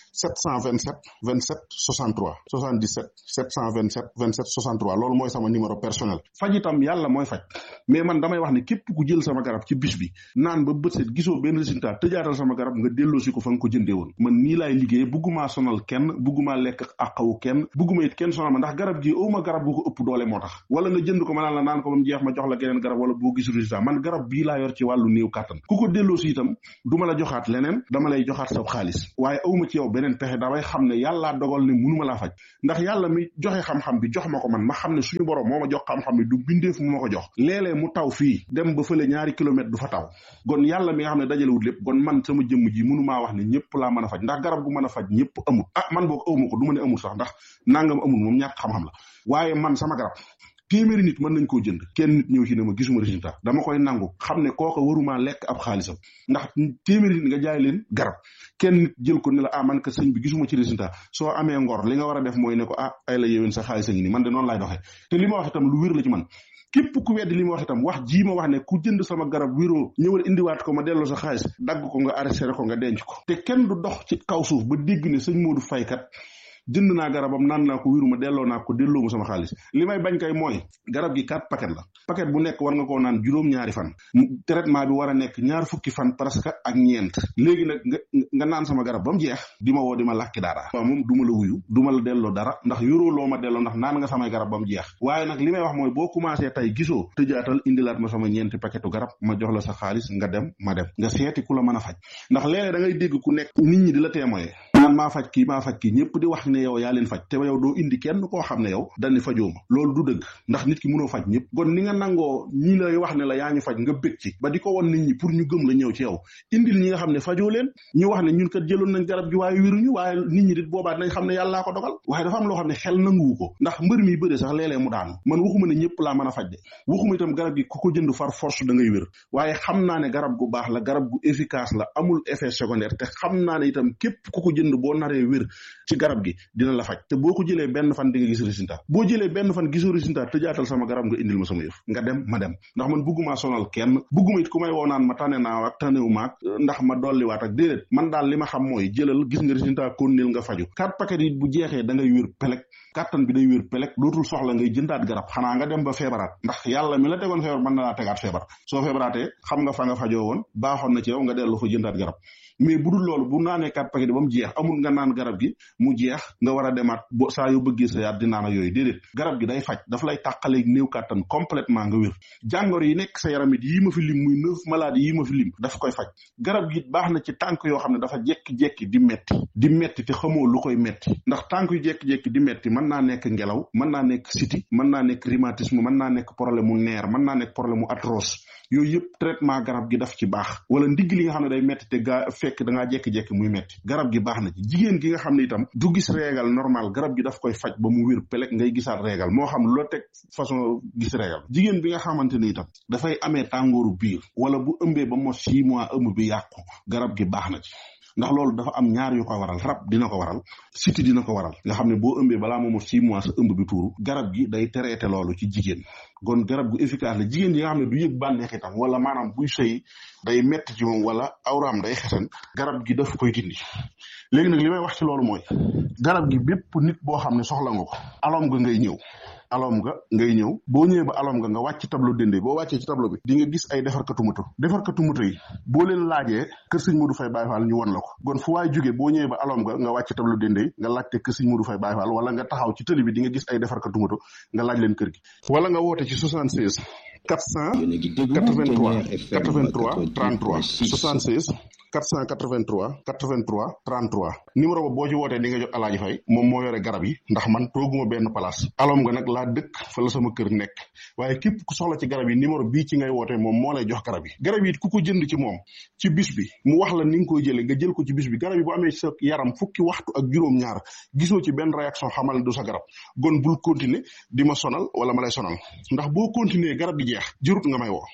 sept cent vingt-sept vingt-sept soixante-trois soixante-dix-sept sept cent vingt-sept vingt-sept soixante-trois loolu mooy sama numéro personnel. faj itam yàlla mooy faj mais man damay wax ne képp ku jël sama garab ci bis bi naan ba bët set gisoo benn résultat tëjaatal sama garab nga delloosi ko fa nga ko jëndee woon. man nii laay liggéey bugguma sonal kenn bugguma lekk àqawu kenn bugguma it kenn sonal ma ndax garab gi awma garab gu ko ëpp doole moo tax wala nga jënd ko ma naan la naan ko ba mu jeex ma jox la geneen garab wala boo gisul résultat man garab bii laa yor ci wàllu néew kàttan ku ko delloosi itam du ma la joxaat leneen dama lay joxaat sa xaalis waaye awma ci yow beneen pexe damay xam ne yàllaa dogal ne mënuma laa faj ndax yàlla mi joxe xam-xam bi jox ma ko man ma xam ne suñu borom moo ma jox xam-xam bi du bindeef mu ma ko jox léeg-léeg mu taw fii dem ba fële ñaari kilomètre du fa taw gon yàlla mi nga xam ne dajalewut lépp gon man sama jëmm ji mënumaa wax ne ñëpp laa mën a faj ndax garab gu mën a faj ñëpp amul ah man boog awma ko du ma ne amul sax ndax nangam amul moom ñàkk xam-xam la waaye man sama garab téeméeri nit mën nañ koo jënd kenn nit ñëw ci ne ma gisuma résultat dama koy nangu xam ne kooka waruma lekk ab xaalisam ndax téeméeri nit nga jaay leen garab kenn nit jël ko ne la ah man ka sëñ bi gisuma ci résultat soo amee ngor li nga war a def mooy ne ko ah ay la yéwén sa xaalis a ngi nii man de noonu laay doxee te li ma wax itam lu wér la ci man képp ku weddi li ma wax itam wax jii ma wax ne ku jënd sama garab wéroo ñëwal indiwaat ko ma delloo sa xaalis dagg ko nga arrêté ko nga denc ko te kenn du dox ci kaw suuf ba dégg ne sëñ Modou Faye kat jënd naa garabam naan naa ko wéruma delloo naa ko delloo ma sama xaalis li may bañ kay mooy garab gi quatre paquet la paquet bu nekk war nga koo naan juróom-ñaari fan traitement bi war a nekk ñaar fukki fan presque ak ñeent léegi nag nga nga naan sama garab ba mu jeex di ma woo di ma làkki dara waaw moom du ma la wuyu du ma la delloo dara ndax yoroo loo ma delloo ndax naan nga samay garab ba mu jeex waaye nag li may wax mooy boo commencé tey gisoo tëjaatal indilaat ma sama ñeenti paquetu garab ma jox la sa xaalis nga dem ma dem nga seeti ku la mën a faj ndax léeg-léeg da ngay dégg ku nekk nit ñi di la témoigner naan maa faj kii maa faj kii ñëpp di wax ne yow yaa leen faj te yow doo indi kenn koo xam ne yow dañu fajoo ma loolu du dëgg ndax nit ki mënoo faj ñëpp kon ni nga nangoo ñi lay wax ne la yaa ñu faj nga bëgg ci ba di ko won nit ñi pour ñu gëm la ñëw ci yow indil ñi nga xam ne fajoo leen ñu wax ne ñun kat jëloon nañ garab gi waaye wéruñu waaye nit ñi dit boobaa dinañ xam ne yàllaa ko dogal waaye dafa am loo xam ne xel nanguwu ko ndax mbër mi bëre sax léeg-léeg mu daanu man waxuma ne ñëpp laa mën a faj de waxuma itam garab gi ku ko jënd far force da ngay wér waaye xam naa ne garab gu baax la garab gu efficace la amul effet secondaire te xam naa ne itam képp ku ko jënd boo naree wér ci garab gi dina la faj te boo ko jëlee benn fan di nga gis résultat boo jëlee benn fan gisoo résultat tëjaatal sama garab nga indil ma sama yëf nga dem ma dem ndax man bugguma sonal kenn bugguma it ku may woo naan ma tane naa ak tanewu maag ndax ma dolliwaat ak déedéet man daal li ma xam mooy jëlal gis nga résultat konnil nga faju quatre paquet yi bu jeexee da ngay wér pelek kàttan bi day wér pelek dootul soxla ngay jëndaat garab xanaa nga dem ba feebaraat ndax yàlla mi la tegoon feebar mën na laa tegaat feebar soo feebaraatee xam nga fa nga fajoo woon baaxoon na ci yow nga dellu fa jëndaat garab mais bu dul loolu bu naanee quatre paquet ba mu jeex amul nga naan garab gi mu jeex nga war a demaat bo saa yoo bëggee sa yaat di naan ak yooyu déedéet garab gi day faj daf lay tàqaleeg néew kàttan complètement nga wér jàngoro yi nekk sa yaram it yii ma fi lim muy neuf maladies yii ma fi lim daf koy faj garab gi baax na ci tànk yoo xam ne dafa jekki-jekki di metti di metti te xamoo lu koy metti ndax tànk yu jekki-jekki di metti mën naa nekk ngelaw mën naa nekk siti mën naa nekk rhumatisme mën naa nekk problème mu neer mën naa nekk problème mu arthrose yooyu yëpp traitement garab gi daf ci baax wala ndigg li nga xam ne day metti te gaa fekk da ngaa jekki-jekki muy metti garab gi baax na ci jigéen gi nga xam ne itam du gis régal normal garab gi daf koy faj ba mu wér pelek ngay gisaat régal moo xam loo teg façon gis régal jigéen bi nga xamante ni itam dafay amee tàngooru biir wala bu ëmbee ba mos six mois ëmb bi yàqu garab gi baax na ci ndax loolu dafa am ñaar yu ko waral rab dina ko waral siti dina ko waral nga xam ne boo ëmbee balaa moomu six mois sa ëmb bi tuuru garab gi day traité loolu ci jigéen kon garab gu efficace la jigéen yi nga xam ne du yëg bànneex itam wala maanaam buy sëy day metti ci moom wala awraam day xesan garab gi daf koy dindi léegi nag li may wax ci loolu mooy garab gi bépp nit boo xam ne soxla nga ko alom nga ngay ñëw alom nga ngay ñëw boo ñëwee ba alom nga nga wàcc tableau dende boo wàccee ci tableau bi di nga gis ay defarkatu moto defarkatu moto yi boo leen laajee kër sëñ Modou Faye Baye Fall ñu won la ko kon fu waay jógee boo ñëwee ba alom nga nga wàcc tableau dende nga laajte kër sëñ Modou Faye Baye Fall wala nga taxaw ci tëli bi di nga gis ay defarkatu moto nga laaj leen kër gi wala nga woote ci soixante-seize quatre cent quatre-vingt-trois quatre-vingt-trois trente-trois soixante-seize quatre cent quatre-vingt-trois quatre-vingt-trois trente-trois numéro ba boo ci wootee di nga jot Alaaji Fay moom moo yore garab yi ndax man tooguma benn place alom nga nag laa dëkk fa la sama kër nekk waaye képp ku soxla ci garab yi numéro bii ci ngay wootee moom moo lay jox garab yi garab yi ku ko jënd ci moom ci bis bi mu wax la ni nga koy jëlee nga jël ko ci bis bi garab yi bu amee sa yaram fukki waxtu ak juróom-ñaar gisoo ci benn réaction xamal du sa garab gon bul continuer di ma sonal wala ma lay sonal ndax boo continuer garab gi jeex jërut nga may woo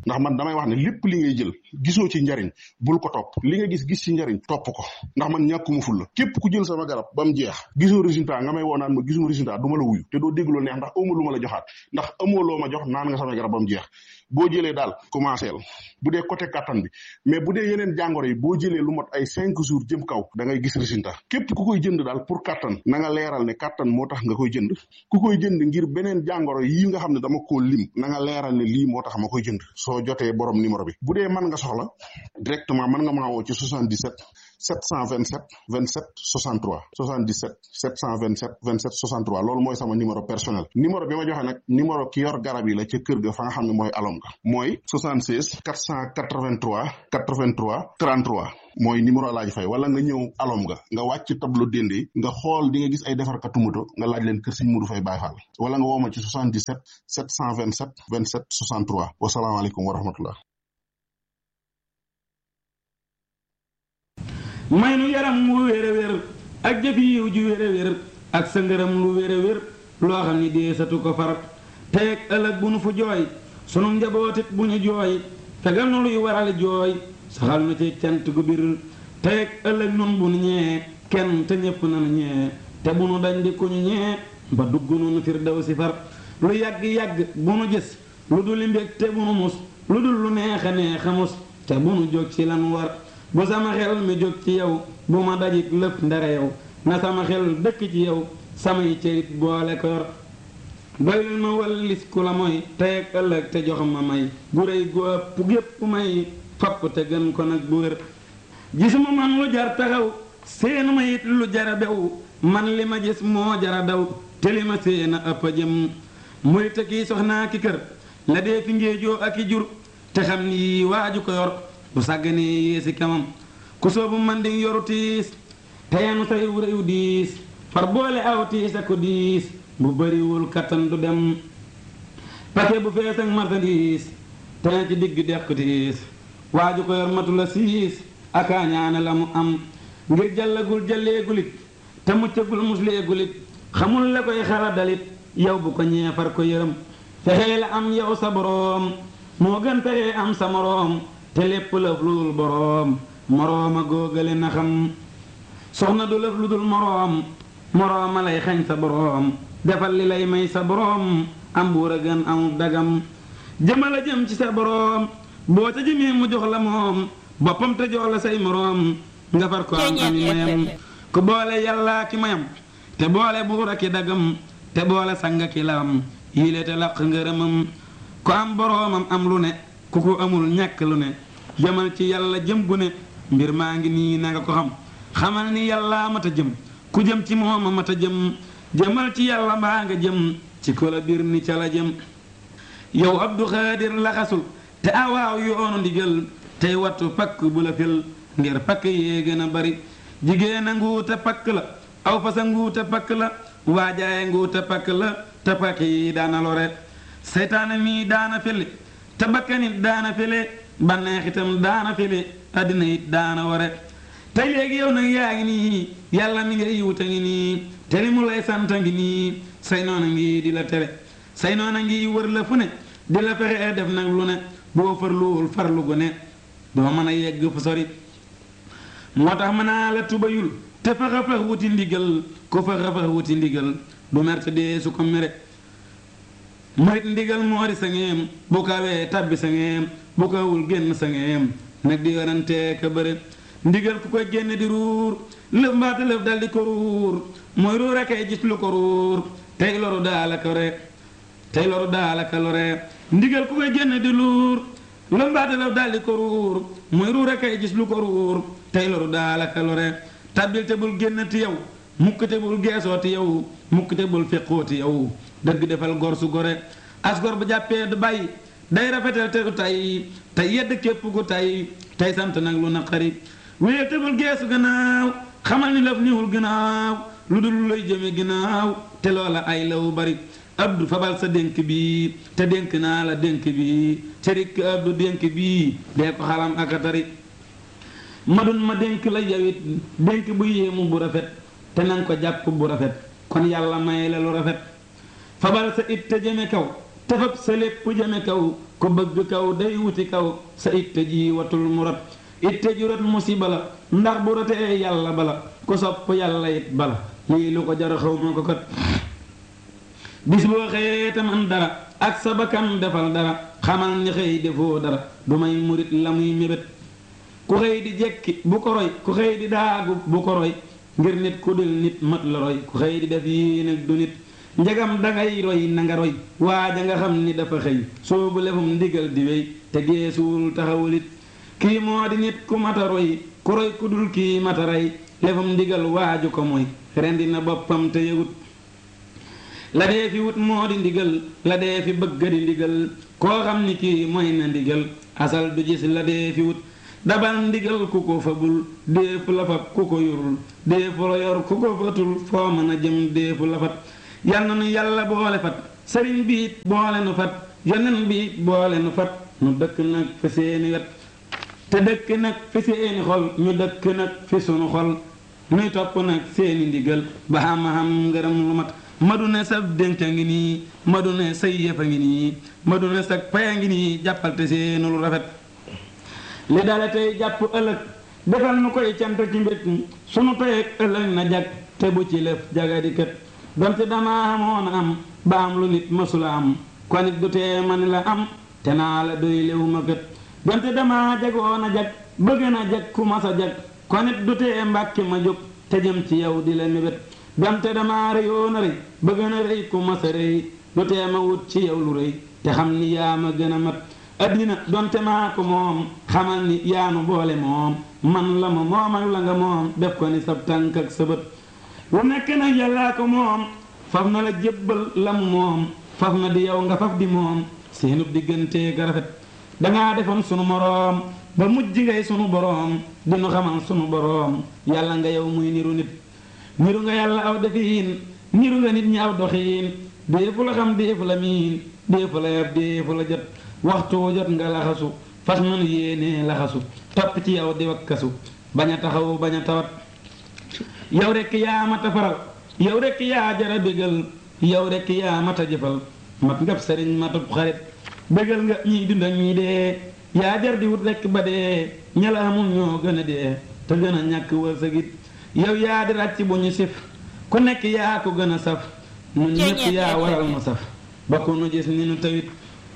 ndax man damay wax ne lépp li ngay jël gisoo ci njariñ bul ko topp li nga gis gis ci njariñ topp ko ndax man ñàkkuma ful la képp ku jël sama garab ba mu jeex gisoo résultat nga may woo naan ma gisuma résultat du ma la wuyu te doo dégg loo neex ndax amoo lu ma la joxaat ndax amoo loo ma jox naan nga sama garab ba mu jeex boo jëlee daal commencé la bu dee côté kattan bi mais bu dee yeneen jàngoro yi boo jëlee lu mot ay cinq jours jëm kaw da ngay gis résultat képp ku koy jënd daal pour kattan na nga leeral ne kattan moo tax nga koy jënd ku koy jënd ngir beneen jàngoro yi nga xam ne dama koo lim na nga leeral ne lii moo tax ma koy jënd soo jotee borom numéro bi bu dee mën nga soxla directement mën nga maa woo ci soixante-dix-sept sept cent vingt-sept vingt-sept soixante-trois soixante-dix-sept sept cent vingt-sept vingt-sept soixante-trois loolu mooy sama numéro personnel numéro bi ma joxe nag numéro ki yor garab yi la ca kër ga fa nga xam ne mooy alom ga mooy soixante-seize quatre cent quatre-vingt-trois quatre-vingt-trois trente-trois mooy numéro Alaaji Fay wala nga ñëw alom nga nga wàcc tableau dende nga xool di nga gis ay defarkatu moto nga laaj leen kër Sëñ Modou Faye Baye Fall wala nga woo ma ci soixante-dix-sept sept cent vingt-sept vingt-sept soixante-trois wasalaamaaleykum wa rahmatullah may nu yaram wu wér a wér ak jëf yiw ju wér a wér ak sa ngërëm lu wér a wér loo xam ni deesatu ko far tey ak ëllëg bu nu fu jooy sunu njabootit bu ñu jooy fegal nu luy waral jooy saxal na ci cant gu bir tey ak ëllëg nun bu nu ñee kenn te ñépp nanu ñee te bu nu dañ di ku ñu ñee ba dugg nu firdaw si far lu yàgg-yàgg bu nu gis lu dul mbég te bu nu mus lu dul lu neex a neex a mus te bu nu jóg ci lan war bu sama xel mi jóg ci yow bu ma dajit lépp ndare yow na sama xel dëkk ci yow samay cërit boole koor doylul ma wallis ku la mooy tey ak ëllëg te jox ma may gu réy gu ëpp gépp may fopp te gën ko nag bu wér gisuma man lu jar taxaw seenu ma it lu jara bew man li ma gis moo jara daw te li ma seena ëpp a jëm muy te kii soxnaa ki kër la dee fi ngéejoo ak i jur te xam ni waaju ko yor bu sàgganee yéesi kamam ku soobu man di yoru tiis te yanu say réew diis far boole aw tiis ak ko diis bu bariwul kattan du dem pake bu fees ak marchandise te na ci digg dex ko tiis waaju ko yor matu la siis aka ñaane la mu am ngir jàllagul jàlleegulit te muccagul musleegulit xamul la koy xala dalit yow bu ko ñee far ko yërëm fexee la am yow sa boroom moo gën fexee am sa moroom te lépp lëf lu dul boroom morooma góogale na xam soxna du lëf lu dul moroom morooma lay xañ sa boroom defal li lay may sa boroom am buur a gën amul dagam jëmal a jëm ci sa boroom boo ca jëmee mu jox la moom boppam te jox la say moroom nga far ko am ami mayam ku boole yàllaa ki mayam te boole buur a ki dagam te boole sanga ki lam yile te laq ngërëmam ku am boroomam am lu ne ku ko amul ñàkk lu ne jëmal ci yàlla jëm gu ne mbir maa ngi nii na nga ko xam xamal ni yàlla mat a jëm ku jëm ci mooma mat a jëm jëmal ci yàlla mbaa nga jëm ci ko la bir ni ca la jëm yow Abdu Xaadir laxasul te awaaw yoonu ndigal tey wattu pakk bu la fil ngir pakk yee gën a bari jigéen a nguute pakk la aw fasa nguute pakk la waajaaye nguute pakk la te pakk yi daana lore seytaane mii daana fili te bakkanit daana file banneex itam daana file addina it daana ware tey léegi yow nag yaa ngi nii yàlla mi ngay wuta ngi nii te li mu lay santa ngi nii say noona ngi di la tere say noona ngi wër la fu ne di la fexe def nag lu ne boo farluwul farlu gu ne doo mën a yegg fu sori moo tax mën naa la tubayul te faxa fax wuti ndigal ko faxa fax wuti ndigal du merte dee su ko mere murit ndigal moo di sa ngeem bu kawee tabbi sa ngeem bu kawul génn sa ngeem nag di werante ka bëre ndigal ku koy génn di ruur lëf mbaata lëf dal di ko ruur mooy ruur a kay gis lu ko ruur tey loru daala ko re tey loru daala ka lore ndigal ku koy génn di luur lëf mbaata lëf dal di ko ruur mooy ruur a kay gis lu ko ruur tey loru daala ka lore tabbil te bul génn ti yow mukk te bul geesoo ti yow mukk te bul feqoo ti yow dëgg defal gor su gore as gor bu jàppee du bàyyi day rafetal te du tay tey yedd képp gu tay tey sant nag lu naqari wéer te bul geesu gannaaw xamal ni laf niwul gannaaw lu dul lu lay jëme gannaaw te loola ay law bari abdu fabal sa dénk bi te dénk naa la dénk bi te rikk abdu dénk bi dee ko xalam ak a tari madun ma dénk la yawit dénk bu yéemu bu rafet te nanga ko jàpp bu rafet kon yàlla may la lu rafet fabal sa it te jëme kaw te fab sa lépp jëme kaw ku bëgg kaw day wuti kaw sa itte ji watul mu rot itte ju rot musiba la ndax bu rotee yàlla bala ku sopp yàlla it bala lii lu ko jar xaw ma ko kat bis boo xëyee te man dara ak sa bakkan defal dara xamal ni xëy defoo dara du may murit la muy mébét ku xëy di jekki bu ko roy ku xëy di daagu bu ko roy ngir nit ku dul nit mat la roy ku xëy di def yii nag du nit njagam dangay roy na nga roy waaja nga xam ni dafa xëy soobu lefum ndigal di wéy te geesuwul taxawulit kii moo di nit ku mata roy ku roy ku dul kii mata rey lefum ndigal waaju ko mooy rendi na boppam te yëgut la dee fi wut moo di ndigal la dee fi bëgg di ndigal koo xam ni kii mooy na ndigal asal du gis la dee fi wut dabal ndigal ku ko fabul déefu la fab ku ko yorul déefu la yor ku ko fatul foo mën a jëm déefu la fat yal na nu yàlla boole fat sëriñ bi it boole nu fat yonen bi it boole nu fat nu dëkk nag fi seeni wet te dëkk nag fi seeni xol ñu dëkk nag fi sunu xol nuy topp nag seeni ndigal ba xam-xam ngërëm lu mat madu ne sab dénk a ngi nii madu ne say yëf a ngi nii madu ne sag pay a ngi nii jàppal te seenu lu rafet li dale tey jàpp ëllëg defal nu koy cant ci mbét sunu toyeeg ëllëg na jag te bu ci lëf jagadi kët donte dama amoon am ba am lu nit mësula am ko nit du tee ma ni la am te naa la doy léwu ma kët donte dama jagoon a jag bëgg na jag ku mas a jag ko nit du tee mbàkke ma jóg te jëm ci yow di la mébét donte dama rëyoon a rëy bëgg na rëy ku mas a rëy du tee ma wut ci yow lu rëy te xam ni yaa ma gën a mat addina donte maa ko moom xamal ni yaanu boole moom man la ma moom ak la nga moom def ko ni sab tànk ak sa bët lu nekk nag yàllaa ko moom faf na la jébbal la mu moom faf na di yow nga faf di moom seenub diggante ga rafet dangaa defoon sunu moroom ba mujj ngay sunu boroom dinu xamal sunu boroom yàlla nga yow muy niru nit niru nga yàlla aw defiin niru nga nit ñi aw doxiin déefu la xam déefu la miin déefu la yab déefu la jot waxtu jot nga laxasu fas nanu yéenee laxasu topp ci yow di wakkasu bañ a taxaw bañ a tawat yow rekk yaa mat a faral yow rekk yaa jara bégal yow rekk yaa mat a jëfal mat ngab sëriñ matub xarit bégal nga ñiy dund ak ñii dee yaa jar di wut rekk ba dee ñala amul ñoo gën a dee te gën a ñàkk wërsëgit yow yaa di ràcc bu ñu sif ku nekk yaa ko gën a saf nun ñépp yaa waral mu saf ba ku nu gis ni nu tawit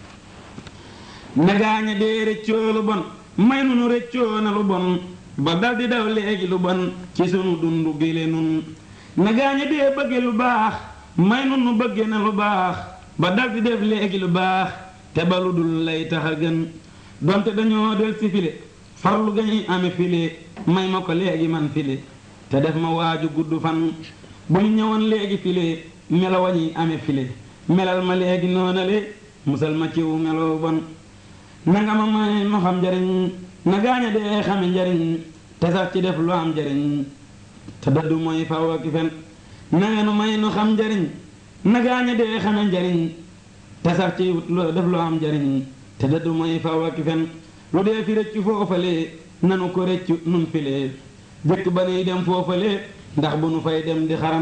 nagaaña dee rëccoo lu bon may nu nu rëccoo na lu bon ba dal di daw léegi lu bon ci sunu dundu gile nun nagaaña dee bëgge lu baax may nu nu bëgge na lu baax ba dal di def léegi lu baax te ba lu dul lay tax a gën donte dañoo del si file farlu gañuy ame file may ma ko léegi man file te def ma waaju gudd fan bu ñu ñëwoon léegi file melo wañuy ame file melal ma léegi noonale musal ma ciw meloo bon nanga ma may ma xam njariñ na gaaña dee xame njariñ te sax ci def lu am njariñ te dëddu mooy faw ak fen nanga nu may nu xam njariñ na gaaña dee xame njariñ te sax ci lu def lu am njariñ te dëddu mooy faw ak fen lu dee fi rëccu foofale nanu ko rëccu nun file jëkk ba nuy dem foofale ndax bu nu fay dem di xaram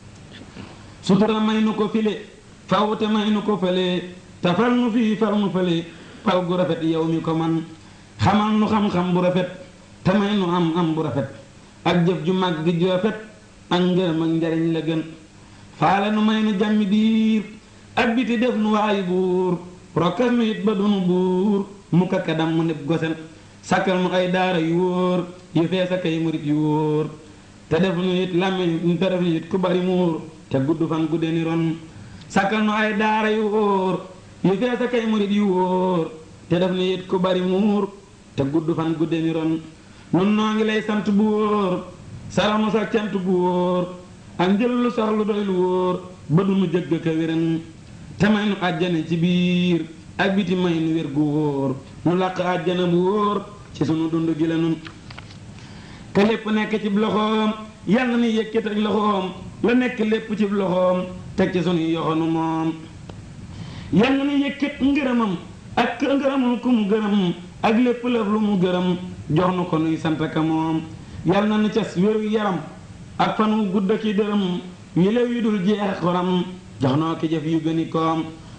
sutura may nu ko file faw te may nu ko fale te fal nu fii fal nu fale pal gu rafet yow mi ko man xamal nu xam-xam bu rafet te may nu am am bu rafet ak jëf ju mag gi ju rafet ak ngërëm ak njariñ la gën faale nu may nu jàmmi biir ak biti def nu waayu buur rokkas nu it ba dunu buur mu kakkadam mu neb gosen sàkkal nu ay daara yu wóor yu fees ak ay murit yu wóor te def nu it làmmiñ te def nu it ku bari muur te gudd fan gudde ni ron sàkkal nu ay daara yu wóor yu fees ak ay murit yu wóor te def ni it ku bari muur te gudd fan gudde ni ron nun noo ngi lay sant bu wóor saramu sa cant bu wóor ak njël lu sax lu doy lu wóor ba du nu jëgg ka wéran te may nu àjjana ci biir ak biti may nu wér gu wóor nu làq àjjana bu wóor ci sunu dund gi la nun te lépp nekk ci loxoom yàlla ni yëkkat ak loxoom la nekk lépp ci loxoom teg ci sunu yoxonu moom yàlla ni yëkkat ngërëmam ak ngërëmam ku mu gërëm ak lépp lëf lu mu gërëm jox nu ko nuy sant ka moom yàlla na nu cas wéru yaram ak fan wu gudd ki dërëm wi lew yu dul jeex xoram jox noo ki jëf yu gëni koom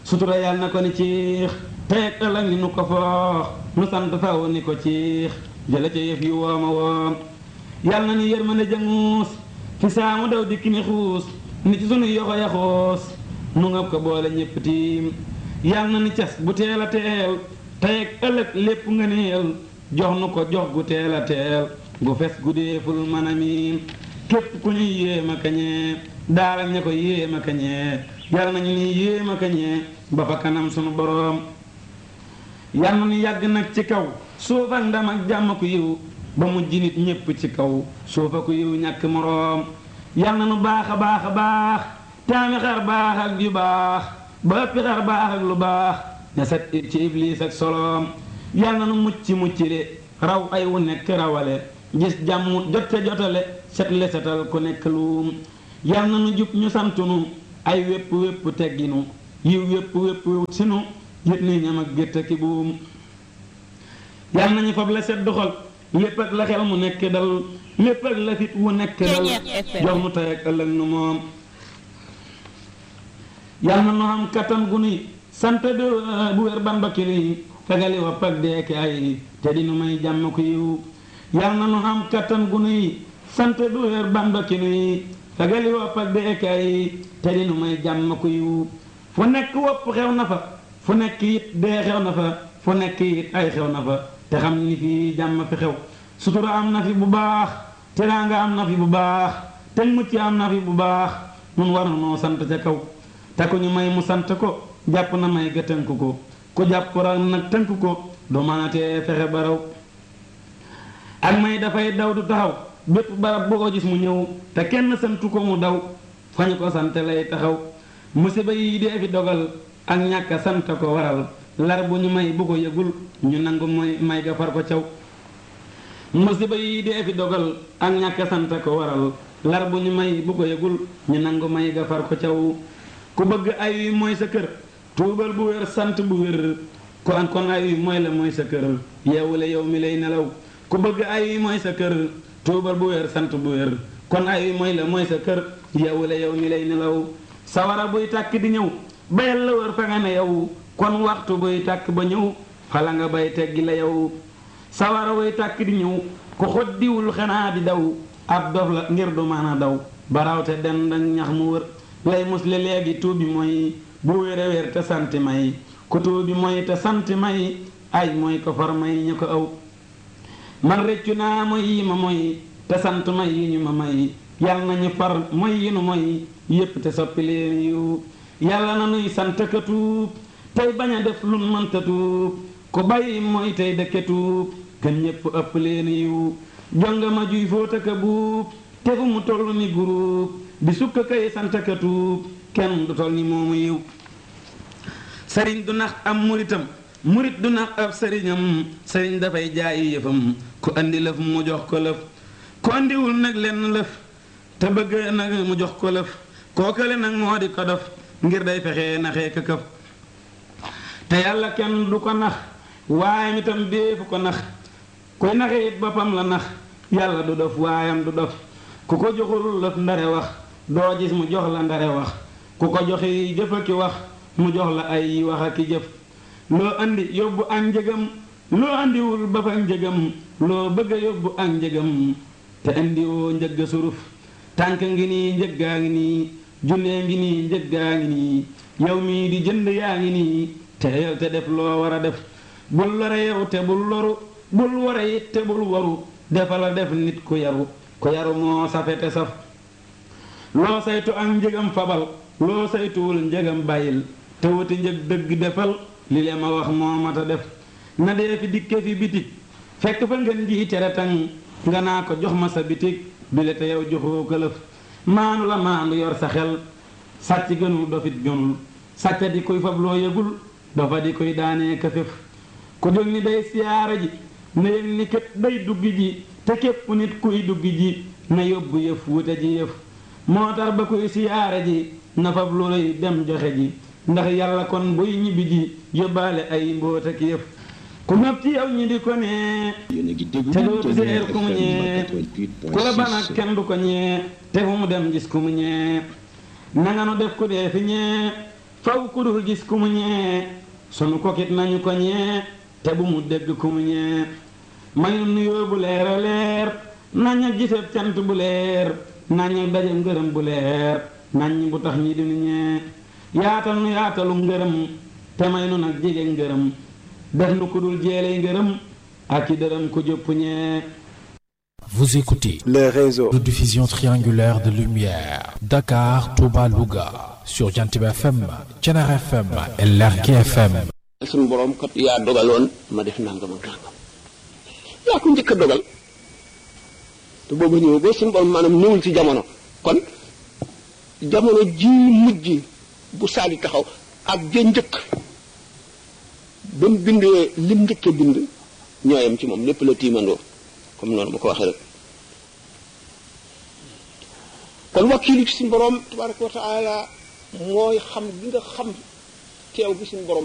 sutura yàlla na ko ni ciix teeg ëllëg ni nu ko foox nu sant faw ni ko ciix jële ca yëf yu wooma woom yàlla na ni yërmande jënguus fi saamu daw dikki ni xuus ni ci sunu yoxo ya xoos nu nga ko boole ñépp tiim yàlla na ni cas bu teel a teel teeg ëllëg lépp nga neel jox nu ko jox gu teel a teel gu fes gu deeful mën a miim képp ku ñuy yéema kañee daara ña ko yéema kañee yàlla nañu ni yéema kañee ba fa kanam sunu boroom yàlla na ni yàgg nag ci kaw suuf ak ndam ak jàmm ku yiw ba mujj nit ñépp ci kaw suufa ku yiw ñàkk moroom yàlla na nu baax a baax a baax taami xar baax ak yu baax ba ëppi xar baax ak lu baax ne set ci iblis ak soloom yàlla na nu mucc mucc le raw ay wu nekk rawale gis jàmm jot ca jotale set le setal ku nekk luum yàlla na nu jub ñu santunu ay wépp wépp tegginu yiw wépp wépp wut sinu yët ni ñam ak gétt ki buum yàlla nañu fab la set doxal lépp ak la xel mu nekk dal lépp ak la fit wu nekk dal jox mu tey ak ëllëg nu moom yàlla na nu am kattan gu nuy sant bu wér bamba ki nuy fegali wopp ak deeke ay te di nu may jàmm ku yiw yàlla na nu am kattan gu nuy sant bu wér bamba ki nuy fegali wopp ak deeke ay te di nu may jàmm ku yiw fu nekk wopp xew na fa fu nekk it dee xew na fa fu nekk it ay xew na fa te xam ni fii jàmm fi xew sutura am na fi bu baax teraanga am na fi bu baax te mucc am na fi bu baax nun war na noo sant ca kaw te ku ñu may mu sant ko jàpp na may ga tënk ko ku jàpp ra nag tënk ko du mënatee fexe ba raw ak may dafay daw du taxaw bépp barab boo ko gis mu ñëw te kenn santu ko mu daw fañu ko sant lay taxaw musiba yi dee fi dogal ak ñàkk sant ko waral lar bu ñu may bu ko yëgul ñu nangu mooy may ga far ko caw musiba yi dee fi dogal ak ñàkk sant ko waral lar bu ñu may bu ko yëgul ñu nangu may ga far ko caw ku bëgg ay wi mooy sa kër tuubal bu wér sant bu wér ko an kon ay wi mooy la mooy sa kër yeewule yow mi lay nelaw ku bëgg ay wi mooy sa kër tuubal bu wér sant bu wér kon ay wi mooy la mooy sa kër yeewule yow mi lay nelaw sawara buy tàkk di ñëw bayal la wër fa nga ne yow kon waxtu buy tàkk ba ñëw fala nga bay teggi la yow sawara buy tàkk di ñëw ku xot diwul xanaa di daw ab dof la ngir du mën a daw barawte den ak ñax mu wër lay musle léegi tuubi mooy bu wére wér te santi may ku tuubi mooy te santi may ay mooy ko far may ñu ko aw man réccu naa mooy yi ma mooy te sant may yi ñu ma may yàlla nañu far mooy yi nu mooy yépp te soppi leen yiw yàlla na nuy sant ka tuub tey bañ a def lun mënta tuub ku bàyyi mooy tey dëkke tuub gën ñépp ëpp leen yiw jonga ma juy fóota ka buub te fu mu toll ni guruub di sukka kay sant ka tuub kenn du toll ni moomu yiw sëriñ du nax am muritam murit du nax ab sëriñam sëriñ dafay jaayi yëfam ku andi lëf mu jox ko lëf ku andiwul nag lenn lëf te bëgg nag mu jox ko lëf kookale nag moo di ko def ngir day fexee naxee ka këf te yàlla kenn du ko nax waayam itam deefu ko nax kuy naxee it boppam la nax yàlla du dof waayam du dof ku ko joxul lëf ndare wax doo gis mu jox la ndare wax ku ko joxi jëf a ki wax mu jox la ay wax a ki jëf loo andi yóbbu ak njëgam loo andiwul ba fa njëgam loo bëgg a yóbbu ak njëgam te andiwoo njëgg suruf tànk ngi nii njëggaa ngi nii junnee ngi nii njëggaa ngi nii yow mii di jënd yaa ngi nii te te def loo war a def bul lore yow te bul loru bul ware it te bul waru defala def nit ku yaru ku yaru moo safe te saf loo saytu ak njëgam fabal loo saytuwul njëgam bàyyil te wuti njëg dëgg defal li le ma wax moo mat a def na dee fi dikke fi bitig fekk fa ngeen ji tere tang nga naa ko jox ma sa bitig bile te yow joxoo këlëf maanu la maandu yor sa xel sàcc gënul dofit gënul sàcca di koy fab loo yëgul dafa di koy daanee këfëf ku jóg ni day siyaara ji na yëg ni kat day duggi ji te képp nit kuy duggi ji na yóbbu yëf wute ji yëf moo tax ba kuy siyaara ji na fab lu lay dem joxe ji ndax yàlla kon buy ñibbi ji yóbbaale ay mboot ak yëf ku ñëpp ci yow ñi di ko nee te dootu seer ku mu ñee ku la ban ak kenn du ko ñee te fu mu dem gis ku mu ñee nanga nu def ku dee fi ñee faw ku dul gis ku mu ñee sunu kokit nañu ko ñee te bu mu dégg ku mu ñee may nu nuyoo bu leer a leer nañ ak giseb cant bu leer nañ ak daje ngërëm bu leer nañ bu tax ñi di nu ñee yaatal nu yaatalu ngërëm te may nu nag jege ngërëm def nu ku dul jeeley ngërëm ak ci dërëm ku jëpp ñee. Vous écoutez le réseau de diffusion triangulaire de lumière Dakar, Touba, Louga sur Jantiba F M, Thiénaba F M et Lergui F M. suñu borom kat yaa dogaloon ma def nangam ak nangam yaa ko njëkk a dogal te boobu ñëw ba suñu borom maanaam ñëwul ci jamono kon jamono ji mujj bu saali taxaw ak ja njëkk ba mu bindee lim njëkk a bind ñooyam ci moom lépp la tiimandoo comme noonu ma ko waxee rek kon wakkiilu ci suñu borom tabaraka wa taala mooy xam gi nga xam teew bi suñu borom